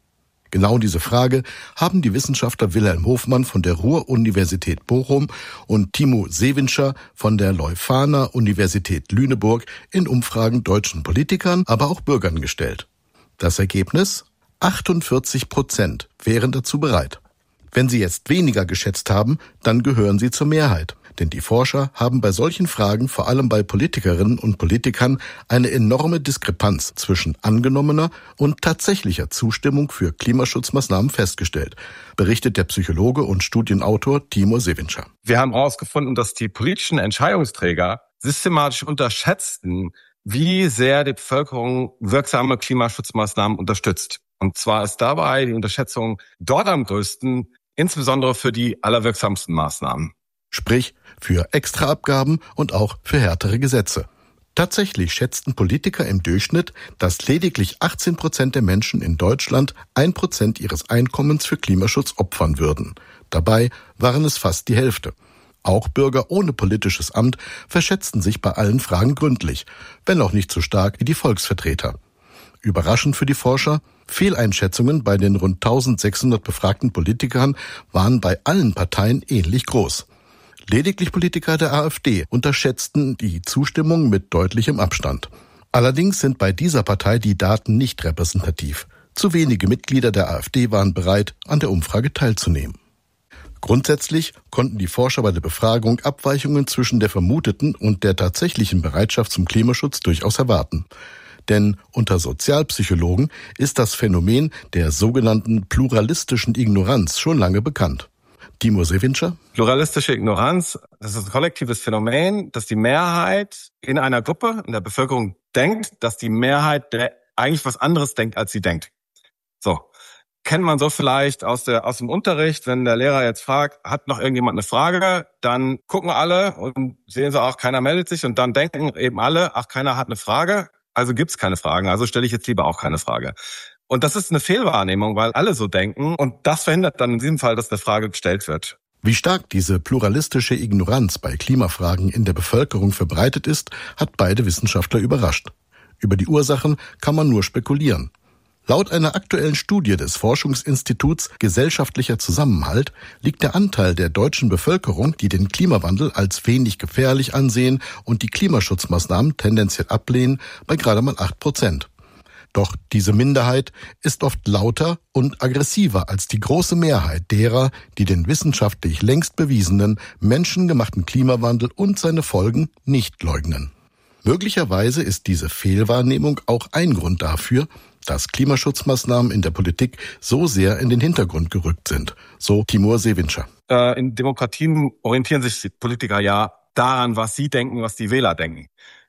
Genau diese Frage haben die Wissenschaftler Wilhelm Hofmann von der Ruhr-Universität Bochum und Timo Sewinscher von der Leuphana Universität Lüneburg in Umfragen deutschen Politikern, aber auch Bürgern gestellt. Das Ergebnis? achtundvierzig Prozent wären dazu bereit. Wenn Sie jetzt weniger geschätzt haben, dann gehören Sie zur Mehrheit. Denn die Forscher haben bei solchen Fragen, vor allem bei Politikerinnen und Politikern, eine enorme Diskrepanz zwischen angenommener und tatsächlicher Zustimmung für Klimaschutzmaßnahmen festgestellt, berichtet der Psychologe und Studienautor Timo Sewinscher. Wir haben herausgefunden, dass die politischen Entscheidungsträger systematisch unterschätzten, wie sehr die Bevölkerung wirksame Klimaschutzmaßnahmen unterstützt. Und zwar ist dabei die Unterschätzung dort am größten, insbesondere für die allerwirksamsten Maßnahmen. Sprich, für Extraabgaben und auch für härtere Gesetze. Tatsächlich schätzten Politiker im Durchschnitt, dass lediglich achtzehn Prozent der Menschen in Deutschland ein Prozent ihres Einkommens für Klimaschutz opfern würden. Dabei waren es fast die Hälfte. Auch Bürger ohne politisches Amt verschätzten sich bei allen Fragen gründlich, wenn auch nicht so stark wie die Volksvertreter. Überraschend für die Forscher, Fehleinschätzungen bei den rund eintausendsechshundert befragten Politikern waren bei allen Parteien ähnlich groß. Lediglich Politiker der AfD unterschätzten die Zustimmung mit deutlichem Abstand. Allerdings sind bei dieser Partei die Daten nicht repräsentativ. Zu wenige Mitglieder der AfD waren bereit, an der Umfrage teilzunehmen. Grundsätzlich konnten die Forscher bei der Befragung Abweichungen zwischen der vermuteten und der tatsächlichen Bereitschaft zum Klimaschutz durchaus erwarten. Denn unter Sozialpsychologen ist das Phänomen der sogenannten pluralistischen Ignoranz schon lange bekannt. Timo Sewinscher? Pluralistische Ignoranz, das ist ein kollektives Phänomen, dass die Mehrheit in einer Gruppe, in der Bevölkerung denkt, dass die Mehrheit der eigentlich was anderes denkt, als sie denkt. So. Kennt man so vielleicht aus der aus dem Unterricht, wenn der Lehrer jetzt fragt, hat noch irgendjemand eine Frage, dann gucken alle und sehen sie auch, keiner meldet sich und dann denken eben alle, ach, keiner hat eine Frage. Also gibt's keine Fragen, also stelle ich jetzt lieber auch keine Frage. Und das ist eine Fehlwahrnehmung, weil alle so denken und das verhindert dann in diesem Fall, dass eine Frage gestellt wird. Wie stark diese pluralistische Ignoranz bei Klimafragen in der Bevölkerung verbreitet ist, hat beide Wissenschaftler überrascht. Über die Ursachen kann man nur spekulieren. Laut einer aktuellen Studie des Forschungsinstituts Gesellschaftlicher Zusammenhalt liegt der Anteil der deutschen Bevölkerung, die den Klimawandel als wenig gefährlich ansehen und die Klimaschutzmaßnahmen tendenziell ablehnen, bei gerade mal acht Prozent. Doch diese Minderheit ist oft lauter und aggressiver als die große Mehrheit derer, die den wissenschaftlich längst bewiesenen, menschengemachten Klimawandel und seine Folgen nicht leugnen. Möglicherweise ist diese Fehlwahrnehmung auch ein Grund dafür, dass Klimaschutzmaßnahmen in der Politik so sehr in den Hintergrund gerückt sind, so Timo Sewinscher. Äh, in Demokratien orientieren sich die Politiker ja daran, was sie denken, was die Wähler denken.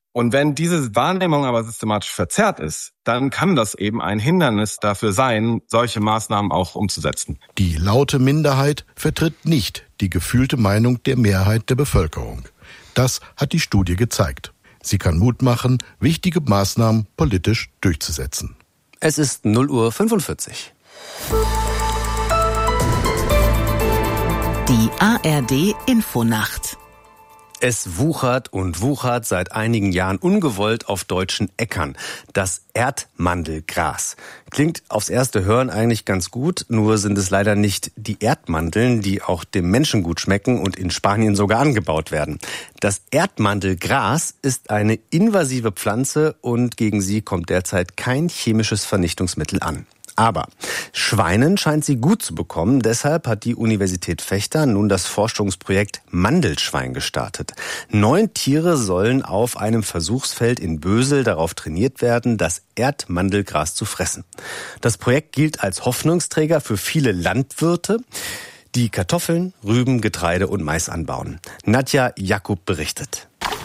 Und wenn diese Wahrnehmung aber systematisch verzerrt ist, dann kann das eben ein Hindernis dafür sein, solche Maßnahmen auch umzusetzen. Die laute Minderheit vertritt nicht die gefühlte Meinung der Mehrheit der Bevölkerung. Das hat die Studie gezeigt. Sie kann Mut machen, wichtige Maßnahmen politisch durchzusetzen. Es ist null Uhr fünfundvierzig. Die A R D Infonacht. Es wuchert und wuchert seit einigen Jahren ungewollt auf deutschen Äckern. Das Erdmandelgras. Klingt aufs erste Hören eigentlich ganz gut, nur sind es leider nicht die Erdmandeln, die auch dem Menschen gut schmecken und in Spanien sogar angebaut werden. Das Erdmandelgras ist eine invasive Pflanze und gegen sie kommt derzeit kein chemisches Vernichtungsmittel an. Aber Schweinen scheint sie gut zu bekommen. Deshalb hat die Universität Vechta nun das Forschungsprojekt Mandelschwein gestartet. Neun Tiere sollen auf einem Versuchsfeld in Bösel darauf trainiert werden, das Erdmandelgras zu fressen. Das Projekt gilt als Hoffnungsträger für viele Landwirte, die Kartoffeln, Rüben, Getreide und Mais anbauen. Nadja Jakub berichtet.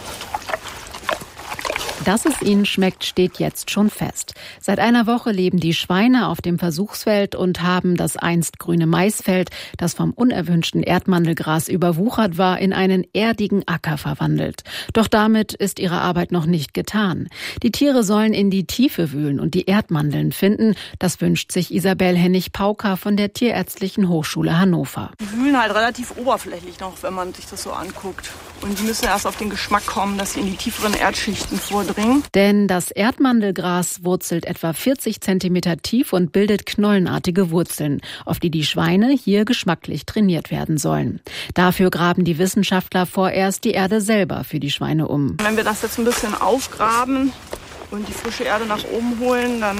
Dass es ihnen schmeckt, steht jetzt schon fest. Seit einer Woche leben die Schweine auf dem Versuchsfeld und haben das einst grüne Maisfeld, das vom unerwünschten Erdmandelgras überwuchert war, in einen erdigen Acker verwandelt. Doch damit ist ihre Arbeit noch nicht getan. Die Tiere sollen in die Tiefe wühlen und die Erdmandeln finden. Das wünscht sich Isabel Hennig-Pauker von der Tierärztlichen Hochschule Hannover. Die wühlen halt relativ oberflächlich noch, wenn man sich das so anguckt. Und die müssen erst auf den Geschmack kommen, dass sie in die tieferen Erdschichten vordringen. Denn das Erdmandelgras wurzelt etwa vierzig Zentimeter tief und bildet knollenartige Wurzeln, auf die die Schweine hier geschmacklich trainiert werden sollen. Dafür graben die Wissenschaftler vorerst die Erde selber für die Schweine um. Wenn wir das jetzt ein bisschen aufgraben und die frische Erde nach oben holen, dann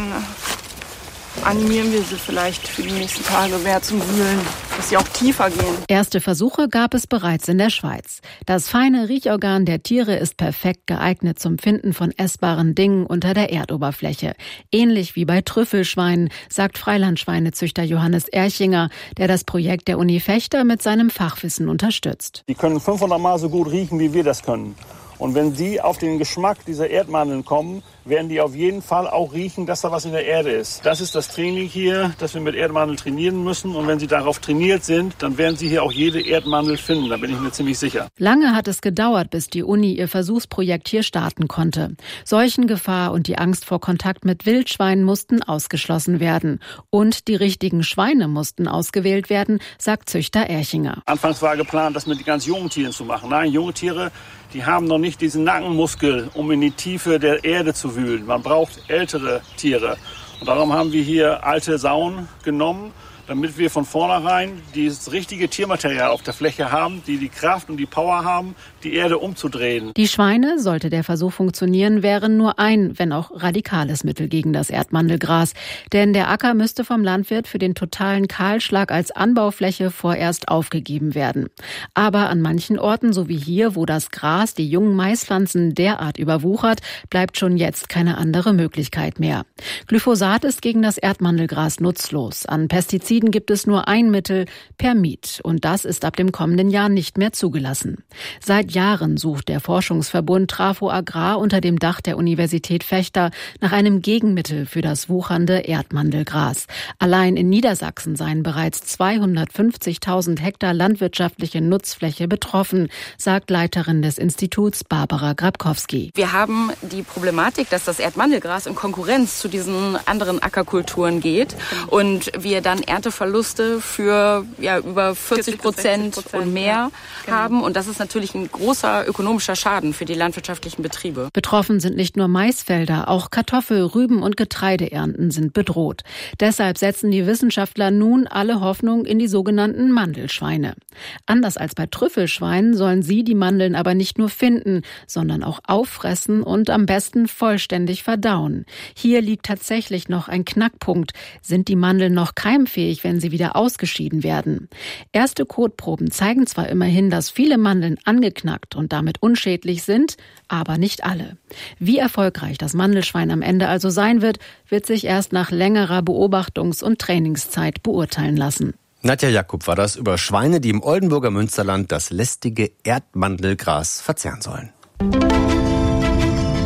animieren wir sie vielleicht für die nächsten Tage mehr zum Wühlen, dass sie auch tiefer gehen. Erste Versuche gab es bereits in der Schweiz. Das feine Riechorgan der Tiere ist perfekt geeignet zum Finden von essbaren Dingen unter der Erdoberfläche. Ähnlich wie bei Trüffelschweinen, sagt Freilandschweinezüchter Johannes Erchinger, der das Projekt der Uni Vechta mit seinem Fachwissen unterstützt. Die können fünfhundert Mal so gut riechen, wie wir das können. Und wenn sie auf den Geschmack dieser Erdmandeln kommen, werden die auf jeden Fall auch riechen, dass da was in der Erde ist. Das ist das Training hier, dass wir mit Erdmandeln trainieren müssen. Und wenn sie darauf trainiert sind, dann werden sie hier auch jede Erdmandel finden. Da bin ich mir ziemlich sicher. Lange hat es gedauert, bis die Uni ihr Versuchsprojekt hier starten konnte. Seuchengefahr und die Angst vor Kontakt mit Wildschweinen mussten ausgeschlossen werden. Und die richtigen Schweine mussten ausgewählt werden, sagt Züchter Erchinger. Anfangs war geplant, das mit ganz jungen Tieren zu machen. Nein, junge Tiere, die haben noch nicht diesen Nackenmuskel, um in die Tiefe der Erde zu wühlen. Man braucht ältere Tiere. Und darum haben wir hier alte Sauen genommen, damit wir von vornherein dieses richtige Tiermaterial auf der Fläche haben, die die Kraft und die Power haben, die Erde umzudrehen. Die Schweine, sollte der Versuch funktionieren, wären nur ein, wenn auch radikales Mittel gegen das Erdmandelgras. Denn der Acker müsste vom Landwirt für den totalen Kahlschlag als Anbaufläche vorerst aufgegeben werden. Aber an manchen Orten, so wie hier, wo das Gras die jungen Maispflanzen derart überwuchert, bleibt schon jetzt keine andere Möglichkeit mehr. Glyphosat ist gegen das Erdmandelgras nutzlos. An Pestiziden gibt es nur ein Mittel, Permit. Und das ist ab dem kommenden Jahr nicht mehr zugelassen. Seit Jahren sucht der Forschungsverbund Trafo Agrar unter dem Dach der Universität Vechta nach einem Gegenmittel für das wuchernde Erdmandelgras. Allein in Niedersachsen seien bereits zweihundertfünfzigtausend Hektar landwirtschaftliche Nutzfläche betroffen, sagt Leiterin des Instituts Barbara Grabkowski. Wir haben die Problematik, dass das Erdmandelgras in Konkurrenz zu diesen anderen Ackerkulturen geht und wir dann Ernteverluste für ja, über vierzig Prozent und mehr ja, genau. haben. Und das ist natürlich ein großer ökonomischer Schaden für die landwirtschaftlichen Betriebe. Betroffen sind nicht nur Maisfelder, auch Kartoffel-, Rüben- und Getreideernten sind bedroht. Deshalb setzen die Wissenschaftler nun alle Hoffnung in die sogenannten Mandelschweine. Anders als bei Trüffelschweinen sollen sie die Mandeln aber nicht nur finden, sondern auch auffressen und am besten vollständig verdauen. Hier liegt tatsächlich noch ein Knackpunkt. Sind die Mandeln noch keimfähig, wenn sie wieder ausgeschieden werden? Erste Kotproben zeigen zwar immerhin, dass viele Mandeln angeknackt und damit unschädlich sind, aber nicht alle. Wie erfolgreich das Mandelschwein am Ende also sein wird, wird sich erst nach längerer Beobachtungs- und Trainingszeit beurteilen lassen. Nadja Jakub war das über Schweine, die im Oldenburger Münsterland das lästige Erdmandelgras verzehren sollen.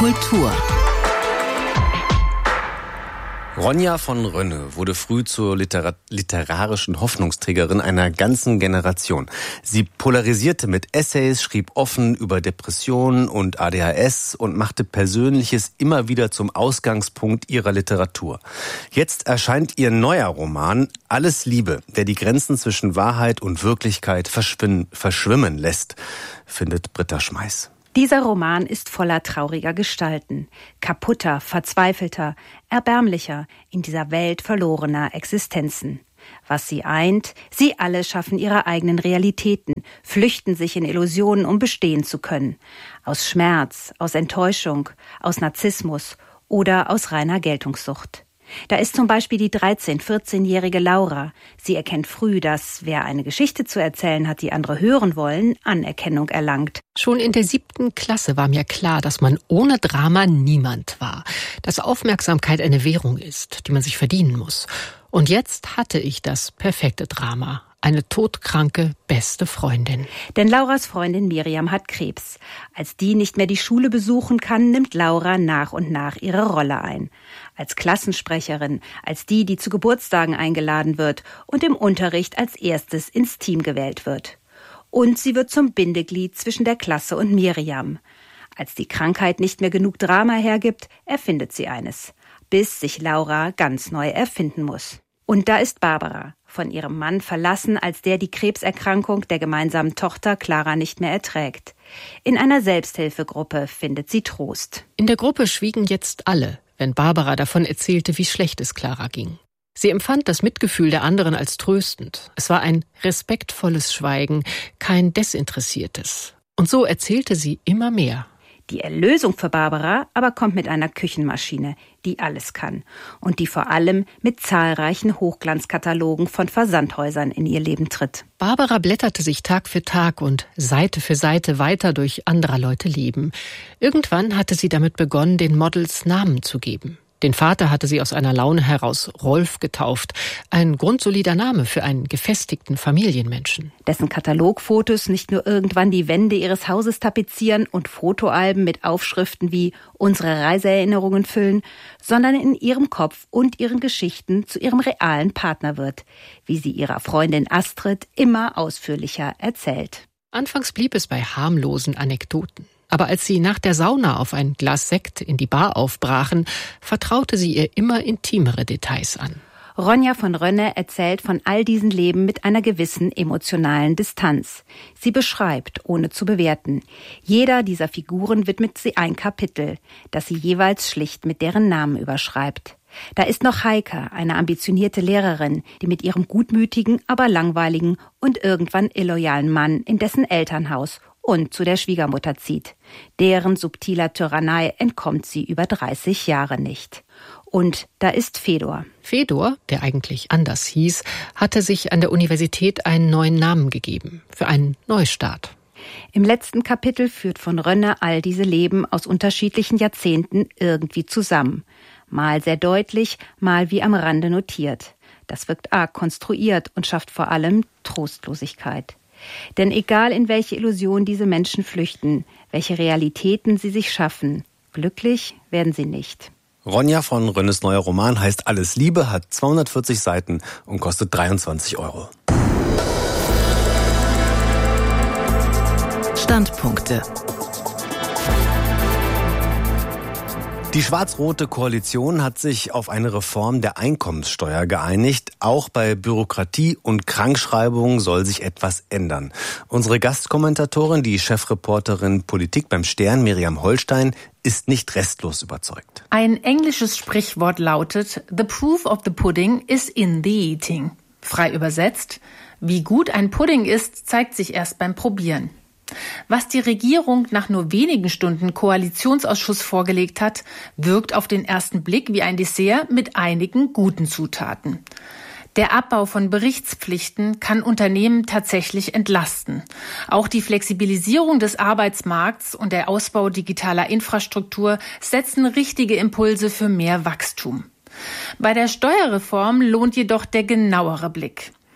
Kultur. Ronja von Rönne wurde früh zur literar- literarischen Hoffnungsträgerin einer ganzen Generation. Sie polarisierte mit Essays, schrieb offen über Depressionen und A D H S und machte Persönliches immer wieder zum Ausgangspunkt ihrer Literatur. Jetzt erscheint ihr neuer Roman Alles Liebe, der die Grenzen zwischen Wahrheit und Wirklichkeit verschwimmen, verschwimmen lässt, findet Britta Schmeiß. Dieser Roman ist voller trauriger Gestalten, kaputter, verzweifelter, erbärmlicher, in dieser Welt verlorener Existenzen. Was sie eint, sie alle schaffen ihre eigenen Realitäten, flüchten sich in Illusionen, um bestehen zu können. Aus Schmerz, aus Enttäuschung, aus Narzissmus oder aus reiner Geltungssucht. Da ist zum Beispiel die dreizehn-, vierzehnjährige Laura. Sie erkennt früh, dass wer eine Geschichte zu erzählen hat, die andere hören wollen, Anerkennung erlangt. Schon in der siebten Klasse war mir klar, dass man ohne Drama niemand war. Dass Aufmerksamkeit eine Währung ist, die man sich verdienen muss. Und jetzt hatte ich das perfekte Drama. Eine todkranke beste Freundin. Denn Lauras Freundin Miriam hat Krebs. Als die nicht mehr die Schule besuchen kann, nimmt Laura nach und nach ihre Rolle ein. Als Klassensprecherin, als die, die zu Geburtstagen eingeladen wird und im Unterricht als erstes ins Team gewählt wird. Und sie wird zum Bindeglied zwischen der Klasse und Miriam. Als die Krankheit nicht mehr genug Drama hergibt, erfindet sie eines. Bis sich Laura ganz neu erfinden muss. Und da ist Barbara, von ihrem Mann verlassen, als der die Krebserkrankung der gemeinsamen Tochter Clara nicht mehr erträgt. In einer Selbsthilfegruppe findet sie Trost. In der Gruppe schwiegen jetzt alle, wenn Barbara davon erzählte, wie schlecht es Clara ging. Sie empfand das Mitgefühl der anderen als tröstend. Es war ein respektvolles Schweigen, kein desinteressiertes. Und so erzählte sie immer mehr. Die Erlösung für Barbara aber kommt mit einer Küchenmaschine, die alles kann und die vor allem mit zahlreichen Hochglanzkatalogen von Versandhäusern in ihr Leben tritt. Barbara blätterte sich Tag für Tag und Seite für Seite weiter durch anderer Leute Leben. Irgendwann hatte sie damit begonnen, den Models Namen zu geben. Den Vater hatte sie aus einer Laune heraus Rolf getauft. Ein grundsolider Name für einen gefestigten Familienmenschen. Dessen Katalogfotos nicht nur irgendwann die Wände ihres Hauses tapezieren und Fotoalben mit Aufschriften wie unsere Reiseerinnerungen füllen, sondern in ihrem Kopf und ihren Geschichten zu ihrem realen Partner wird, wie sie ihrer Freundin Astrid immer ausführlicher erzählt. Anfangs blieb es bei harmlosen Anekdoten. Aber als sie nach der Sauna auf ein Glas Sekt in die Bar aufbrachen, vertraute sie ihr immer intimere Details an. Ronja von Rönne erzählt von all diesen Leben mit einer gewissen emotionalen Distanz. Sie beschreibt, ohne zu bewerten. Jeder dieser Figuren widmet sie ein Kapitel, das sie jeweils schlicht mit deren Namen überschreibt. Da ist noch Heike, eine ambitionierte Lehrerin, die mit ihrem gutmütigen, aber langweiligen und irgendwann illoyalen Mann in dessen Elternhaus und zu der Schwiegermutter zieht. Deren subtiler Tyrannei entkommt sie über dreißig Jahre nicht. Und da ist Fedor. Fedor, der eigentlich anders hieß, hatte sich an der Universität einen neuen Namen gegeben, für einen Neustart. Im letzten Kapitel führt von Rönne all diese Leben aus unterschiedlichen Jahrzehnten irgendwie zusammen. Mal sehr deutlich, mal wie am Rande notiert. Das wirkt arg konstruiert und schafft vor allem Trostlosigkeit. Denn egal in welche Illusion diese Menschen flüchten, welche Realitäten sie sich schaffen, glücklich werden sie nicht. Ronja von Rönnes neuer Roman heißt Alles Liebe, hat zweihundertvierzig Seiten und kostet dreiundzwanzig Euro. Standpunkte. Die schwarz-rote Koalition hat sich auf eine Reform der Einkommenssteuer geeinigt. Auch bei Bürokratie und Krankschreibung soll sich etwas ändern. Unsere Gastkommentatorin, die Chefreporterin Politik beim Stern, Miriam Holstein, ist nicht restlos überzeugt. Ein englisches Sprichwort lautet, "The proof of the pudding is in the eating." Frei übersetzt, wie gut ein Pudding ist, zeigt sich erst beim Probieren. Was die Regierung nach nur wenigen Stunden Koalitionsausschuss vorgelegt hat, wirkt auf den ersten Blick wie ein Dessert mit einigen guten Zutaten. Der Abbau von Berichtspflichten kann Unternehmen tatsächlich entlasten. Auch die Flexibilisierung des Arbeitsmarkts und der Ausbau digitaler Infrastruktur setzen richtige Impulse für mehr Wachstum. Bei der Steuerreform lohnt jedoch der genauere Blick.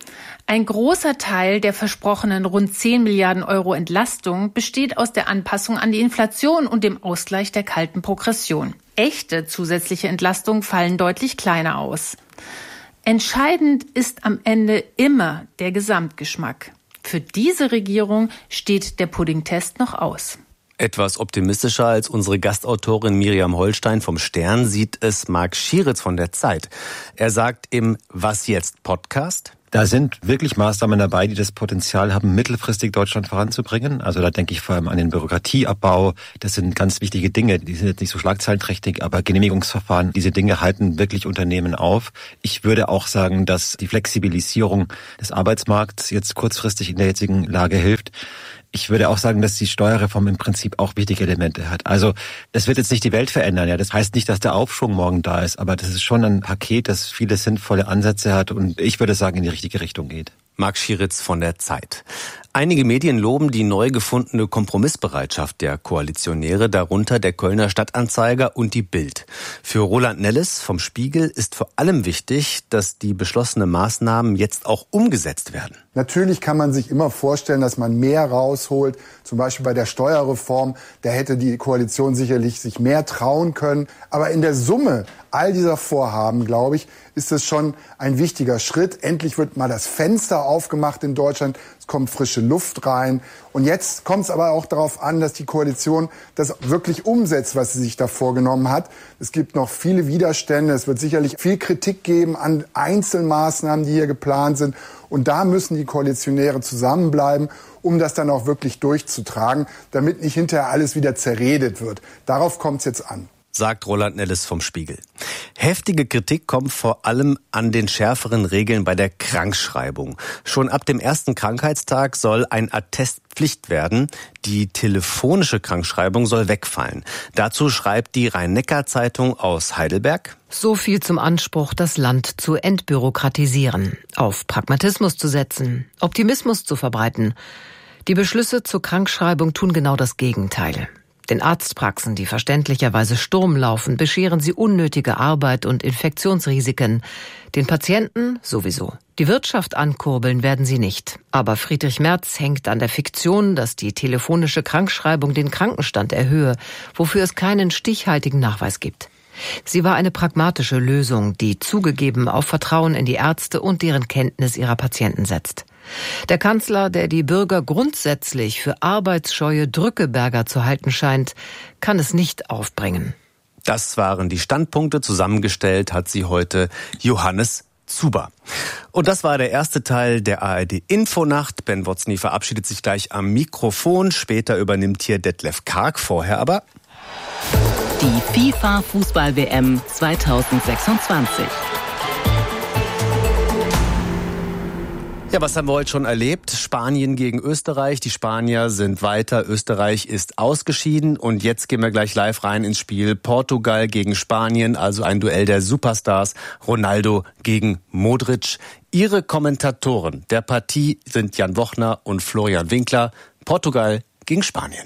Ein großer Teil der versprochenen rund zehn Milliarden Euro Entlastung besteht aus der Anpassung an die Inflation und dem Ausgleich der kalten Progression. Echte zusätzliche Entlastungen fallen deutlich kleiner aus. Entscheidend ist am Ende immer der Gesamtgeschmack. Für diese Regierung steht der Puddingtest noch aus. Etwas optimistischer als unsere Gastautorin Miriam Holstein vom Stern sieht es Marc Schieritz von der Zeit. Er sagt im Was jetzt Podcast: Da sind wirklich Maßnahmen dabei, die das Potenzial haben, mittelfristig Deutschland voranzubringen. Also da denke ich vor allem an den Bürokratieabbau. Das sind ganz wichtige Dinge. Die sind jetzt nicht so schlagzeilenträchtig, aber Genehmigungsverfahren, diese Dinge halten wirklich Unternehmen auf. Ich würde auch sagen, dass die Flexibilisierung des Arbeitsmarkts jetzt kurzfristig in der jetzigen Lage hilft. Ich würde auch sagen, dass die Steuerreform im Prinzip auch wichtige Elemente hat. Also das wird jetzt nicht die Welt verändern. Ja, das heißt nicht, dass der Aufschwung morgen da ist, aber das ist schon ein Paket, das viele sinnvolle Ansätze hat und ich würde sagen, in die richtige Richtung geht. Marc Schieritz von der Zeit. Einige Medien loben die neu gefundene Kompromissbereitschaft der Koalitionäre, darunter der Kölner Stadtanzeiger und die Bild. Für Roland Nelles vom Spiegel ist vor allem wichtig, dass die beschlossenen Maßnahmen jetzt auch umgesetzt werden. Natürlich kann man sich immer vorstellen, dass man mehr rausholt. Zum Beispiel bei der Steuerreform, da hätte die Koalition sicherlich sich mehr trauen können. Aber in der Summe all dieser Vorhaben, glaube ich, ist es schon ein wichtiger Schritt. Endlich wird mal das Fenster aufgemacht in Deutschland. Es kommt frische Luft rein. Und jetzt kommt es aber auch darauf an, dass die Koalition das wirklich umsetzt, was sie sich da vorgenommen hat. Es gibt noch viele Widerstände. Es wird sicherlich viel Kritik geben an Einzelmaßnahmen, die hier geplant sind. Und da müssen die Koalitionäre zusammenbleiben, um das dann auch wirklich durchzutragen, damit nicht hinterher alles wieder zerredet wird. Darauf kommt es jetzt an, sagt Roland Nelles vom Spiegel. Heftige Kritik kommt vor allem an den schärferen Regeln bei der Krankschreibung. Schon ab dem ersten Krankheitstag soll ein Attest Pflicht werden. Die telefonische Krankschreibung soll wegfallen. Dazu schreibt die Rhein-Neckar-Zeitung aus Heidelberg: So viel zum Anspruch, das Land zu entbürokratisieren, auf Pragmatismus zu setzen, Optimismus zu verbreiten. Die Beschlüsse zur Krankschreibung tun genau das Gegenteil. Den Arztpraxen, die verständlicherweise Sturm laufen, bescheren sie unnötige Arbeit und Infektionsrisiken. Den Patienten sowieso. Die Wirtschaft ankurbeln werden sie nicht. Aber Friedrich Merz hängt an der Fiktion, dass die telefonische Krankschreibung den Krankenstand erhöhe, wofür es keinen stichhaltigen Nachweis gibt. Sie war eine pragmatische Lösung, die zugegeben auf Vertrauen in die Ärzte und deren Kenntnis ihrer Patienten setzt. Der Kanzler, der die Bürger grundsätzlich für arbeitsscheue Drückeberger zu halten scheint, kann es nicht aufbringen. Das waren die Standpunkte. Zusammengestellt hat sie heute Johannes Zuber. Und das war der erste Teil der A R D Infonacht. Ben Wotzny verabschiedet sich gleich am Mikrofon. Später übernimmt hier Detlef Karg. Vorher aber die FIFA-Fußball-W M zweitausendsechsundzwanzig. Ja, was haben wir heute schon erlebt? Spanien gegen Österreich. Die Spanier sind weiter. Österreich ist ausgeschieden. Und jetzt gehen wir gleich live rein ins Spiel. Portugal gegen Spanien, also ein Duell der Superstars. Ronaldo gegen Modric. Ihre Kommentatoren der Partie sind Jan Wochner und Florian Winkler. Portugal gegen Spanien.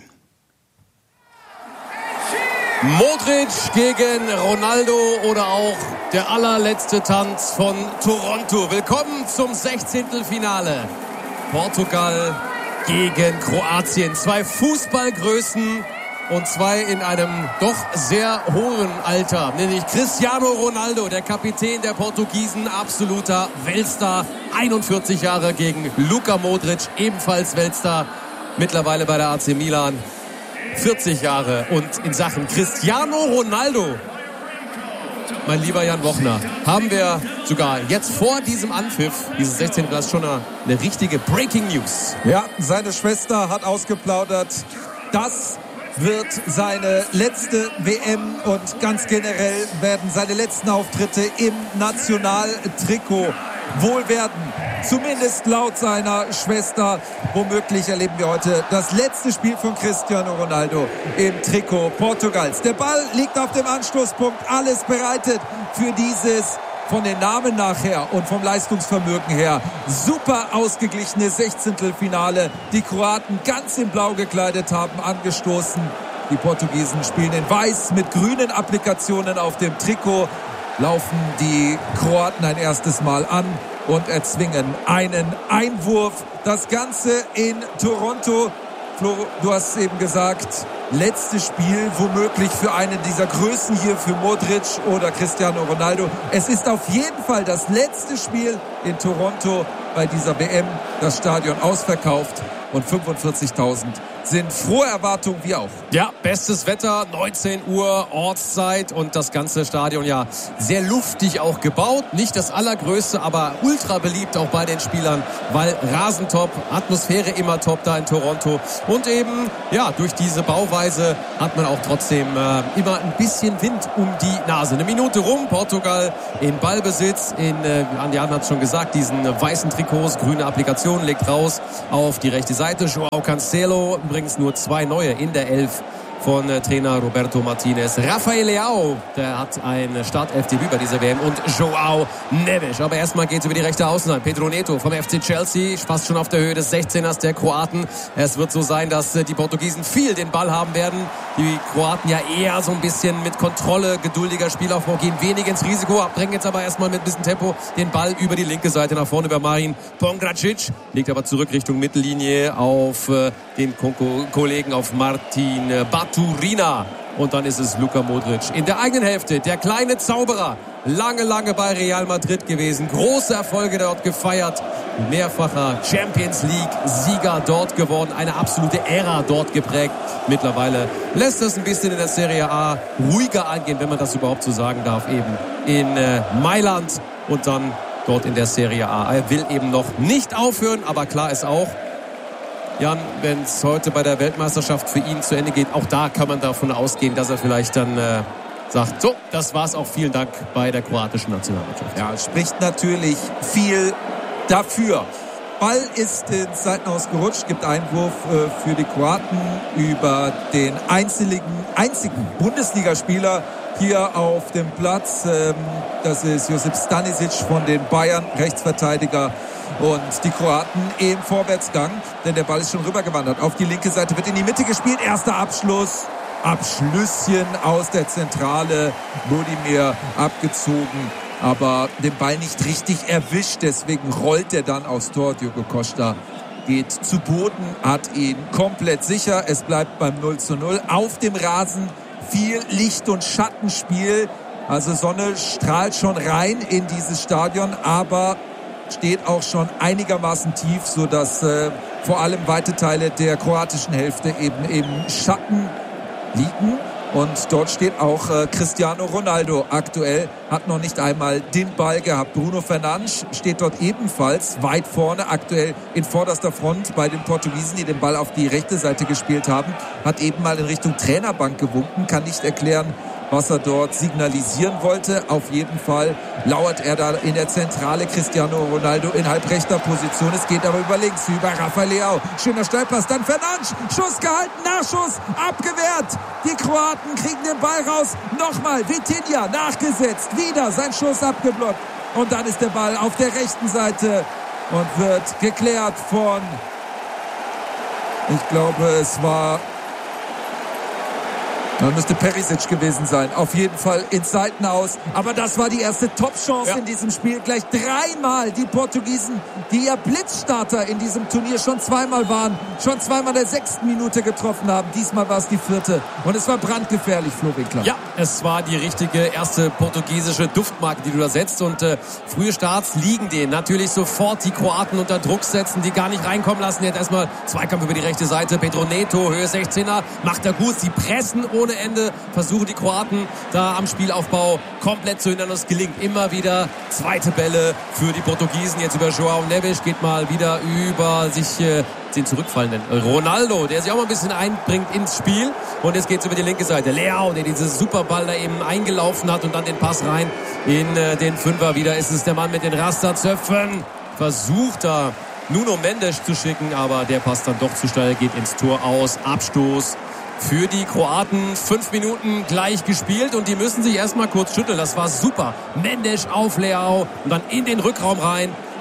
Modric gegen Ronaldo oder auch der allerletzte Tanz von Toronto. Willkommen zum Sechzehntelfinale. Portugal gegen Kroatien. Zwei Fußballgrößen und zwei in einem doch sehr hohen Alter. Nämlich Cristiano Ronaldo, der Kapitän der Portugiesen, absoluter Weltstar. einundvierzig Jahre gegen Luka Modric, ebenfalls Weltstar. Mittlerweile bei der A C Milan. vierzig Jahre. Und in Sachen Cristiano Ronaldo, mein lieber Jan Wochner, haben wir sogar jetzt vor diesem Anpfiff, dieses sechzehnten Platz, schon eine, eine richtige Breaking News. Ja, seine Schwester hat ausgeplaudert, das wird seine letzte W M und ganz generell werden seine letzten Auftritte im Nationaltrikot wohl werden. Zumindest laut seiner Schwester. Womöglich erleben wir heute das letzte Spiel von Cristiano Ronaldo im Trikot Portugals. Der Ball liegt auf dem Anstoßpunkt. Alles bereitet für dieses von den Namen nachher und vom Leistungsvermögen her super ausgeglichene Sechzehntelfinale. Die Kroaten ganz in Blau gekleidet haben angestoßen. Die Portugiesen spielen in Weiß mit grünen Applikationen auf dem Trikot. Laufen die Kroaten ein erstes Mal an und erzwingen einen Einwurf. Das Ganze in Toronto. Flo, du hast eben gesagt, letztes Spiel womöglich für einen dieser Größen hier, für Modric oder Cristiano Ronaldo. Es ist auf jeden Fall das letzte Spiel in Toronto bei dieser W M. Das Stadion ausverkauft und fünfundvierzigtausend sind frohe Erwartungen, wie auch. Ja, bestes Wetter, neunzehn Uhr Ortszeit und das ganze Stadion ja sehr luftig auch gebaut. Nicht das allergrößte, aber ultra beliebt auch bei den Spielern, weil Rasentop, Atmosphäre immer top da in Toronto. Und eben, ja, durch diese Bauweise hat man auch trotzdem äh, immer ein bisschen Wind um die Nase. Eine Minute rum, Portugal in Ballbesitz, in, äh, Jan hat es schon gesagt, diesen weißen Trikots, grüne Applikation, legt raus auf die rechte Seite. Joao Cancelo, übrigens nur zwei neue in der Elf von äh, Trainer Roberto Martinez. Rafael Leao, der hat ein Startelfdebüt bei dieser W M und Joao Neves. Aber erstmal geht's über die rechte Außenbahn. Pedro Neto vom F C Chelsea, fast schon auf der Höhe des sechzehners der Kroaten. Es wird so sein, dass äh, die Portugiesen viel den Ball haben werden. Die Kroaten ja eher so ein bisschen mit Kontrolle, geduldiger Spielaufbau, gehen wenig ins Risiko, bringen jetzt aber erstmal mit ein bisschen Tempo den Ball über die linke Seite nach vorne über Marin Pongracic. Legt aber zurück Richtung Mittellinie auf äh, den Konko- Kollegen, auf Martin äh, Baturina. Und dann ist es Luka Modric in der eigenen Hälfte. Der kleine Zauberer. Lange, lange bei Real Madrid gewesen. Große Erfolge dort gefeiert. Mehrfacher Champions League-Sieger dort geworden. Eine absolute Ära dort geprägt. Mittlerweile lässt es ein bisschen in der Serie A ruhiger angehen, wenn man das überhaupt so sagen darf. Eben in äh, Mailand und dann dort in der Serie A. Er will eben noch nicht aufhören, aber klar ist auch, Jan, wenn es heute bei der Weltmeisterschaft für ihn zu Ende geht, auch da kann man davon ausgehen, dass er vielleicht dann äh, sagt, so, das war's auch, vielen Dank bei der kroatischen Nationalmannschaft. Ja, es spricht natürlich viel dafür. Ball ist ins Seitenhaus gerutscht, gibt Einwurf äh, für die Kroaten über den einzigen, einzigen Bundesligaspieler hier auf dem Platz. Ähm, das ist Josip Stanisic von den Bayern, Rechtsverteidiger. Und die Kroaten im Vorwärtsgang, denn der Ball ist schon rübergewandert. Auf die linke Seite wird in die Mitte gespielt. Erster Abschluss. Abschlüsschen aus der Zentrale. Budimir abgezogen, aber den Ball nicht richtig erwischt. Deswegen rollt er dann aufs Tor. Diogo Costa geht zu Boden, hat ihn komplett sicher. Es bleibt beim null zu null. Auf dem Rasen viel Licht- und Schattenspiel. Also Sonne strahlt schon rein in dieses Stadion, aber steht auch schon einigermaßen tief, sodass äh, vor allem weite Teile der kroatischen Hälfte eben im Schatten liegen. Und dort steht auch äh, Cristiano Ronaldo aktuell, hat noch nicht einmal den Ball gehabt. Bruno Fernandes steht dort ebenfalls weit vorne, aktuell in vorderster Front bei den Portugiesen, die den Ball auf die rechte Seite gespielt haben. Hat eben mal in Richtung Trainerbank gewunken, kann nicht erklären, was er dort signalisieren wollte. Auf jeden Fall lauert er da in der Zentrale. Cristiano Ronaldo in halbrechter Position. Es geht aber über links, über Rafael Leao. Schöner Steilpass, dann Fernandes. Schuss gehalten, Nachschuss, abgewehrt. Die Kroaten kriegen den Ball raus. Nochmal, Vitinha nachgesetzt. Wieder sein Schuss abgeblockt. Und dann ist der Ball auf der rechten Seite und wird geklärt von, ich glaube, es war... Da müsste Perisic gewesen sein. Auf jeden Fall ins Seitenhaus. Aber das war die erste Top-Chance ja. in diesem Spiel. Gleich dreimal die Portugiesen, die ja Blitzstarter in diesem Turnier schon zweimal waren, schon zweimal in der sechsten Minute getroffen haben. Diesmal war es die vierte. Und es war brandgefährlich, Flo Winkler. Ja, es war die richtige erste portugiesische Duftmarke, die du da setzt. Und äh, frühe Starts liegen denen. Natürlich sofort die Kroaten unter Druck setzen, die gar nicht reinkommen lassen. Jetzt erstmal Zweikampf über die rechte Seite. Pedro Neto, Höhe sechzehner, macht er gut. Sie pressen ohne Ende, versuchen die Kroaten da am Spielaufbau komplett zu hindern. Es gelingt immer wieder. Zweite Bälle für die Portugiesen. Jetzt über Joao Neves, geht mal wieder über sich äh, den zurückfallenden Ronaldo, der sich auch mal ein bisschen einbringt ins Spiel. Und jetzt geht's über die linke Seite. Leao, der dieses Superball da eben eingelaufen hat und dann den Pass rein in äh, den Fünfer. Wieder ist es der Mann mit den Rasterzöpfen. Versucht da Nuno Mendes zu schicken, aber der Pass dann doch zu steil, geht ins Tor aus. Abstoß für die Kroaten. Fünf Minuten gleich gespielt und die müssen sich erstmal kurz schütteln. Das war super. Mendes auf Leao und dann in den Rückraum rein.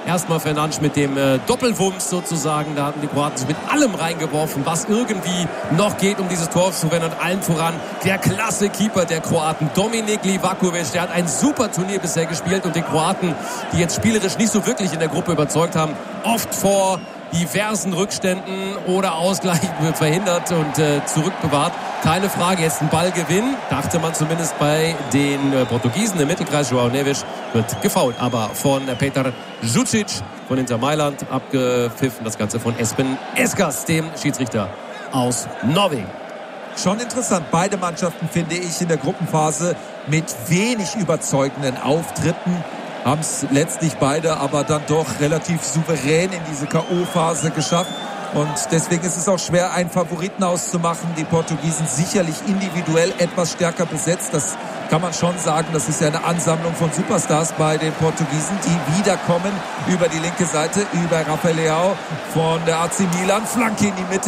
Erstmal Fernandes mit dem äh, Doppelwumms sozusagen. Da hatten die Kroaten sich mit allem reingeworfen, was irgendwie noch geht, um dieses Tor zu gewinnen. Und allen voran der klasse Keeper der Kroaten, Dominik Livakovic. Der hat ein super Turnier bisher gespielt. Und die Kroaten, die jetzt spielerisch nicht so wirklich in der Gruppe überzeugt haben, oft vor diversen Rückständen oder Ausgleich verhindert und äh, zurückbewahrt. Keine Frage, jetzt ein Ballgewinn, dachte man zumindest bei den äh, Portugiesen im Mittelkreis. João Neves wird gefoult, aber von äh, Petar Žucic von Inter Mailand abgepfiffen. Das Ganze von Espen Eskers, dem Schiedsrichter aus Norwegen. Schon interessant, beide Mannschaften, finde ich, in der Gruppenphase mit wenig überzeugenden Auftritten. Haben es letztlich beide aber dann doch relativ souverän in diese K O-Phase geschafft. Und deswegen ist es auch schwer, einen Favoriten auszumachen. Die Portugiesen sicherlich individuell etwas stärker besetzt. Das kann man schon sagen. Das ist ja eine Ansammlung von Superstars bei den Portugiesen, die wiederkommen über die linke Seite, über Rafael Leao von der A C Milan. Flanke in die Mitte.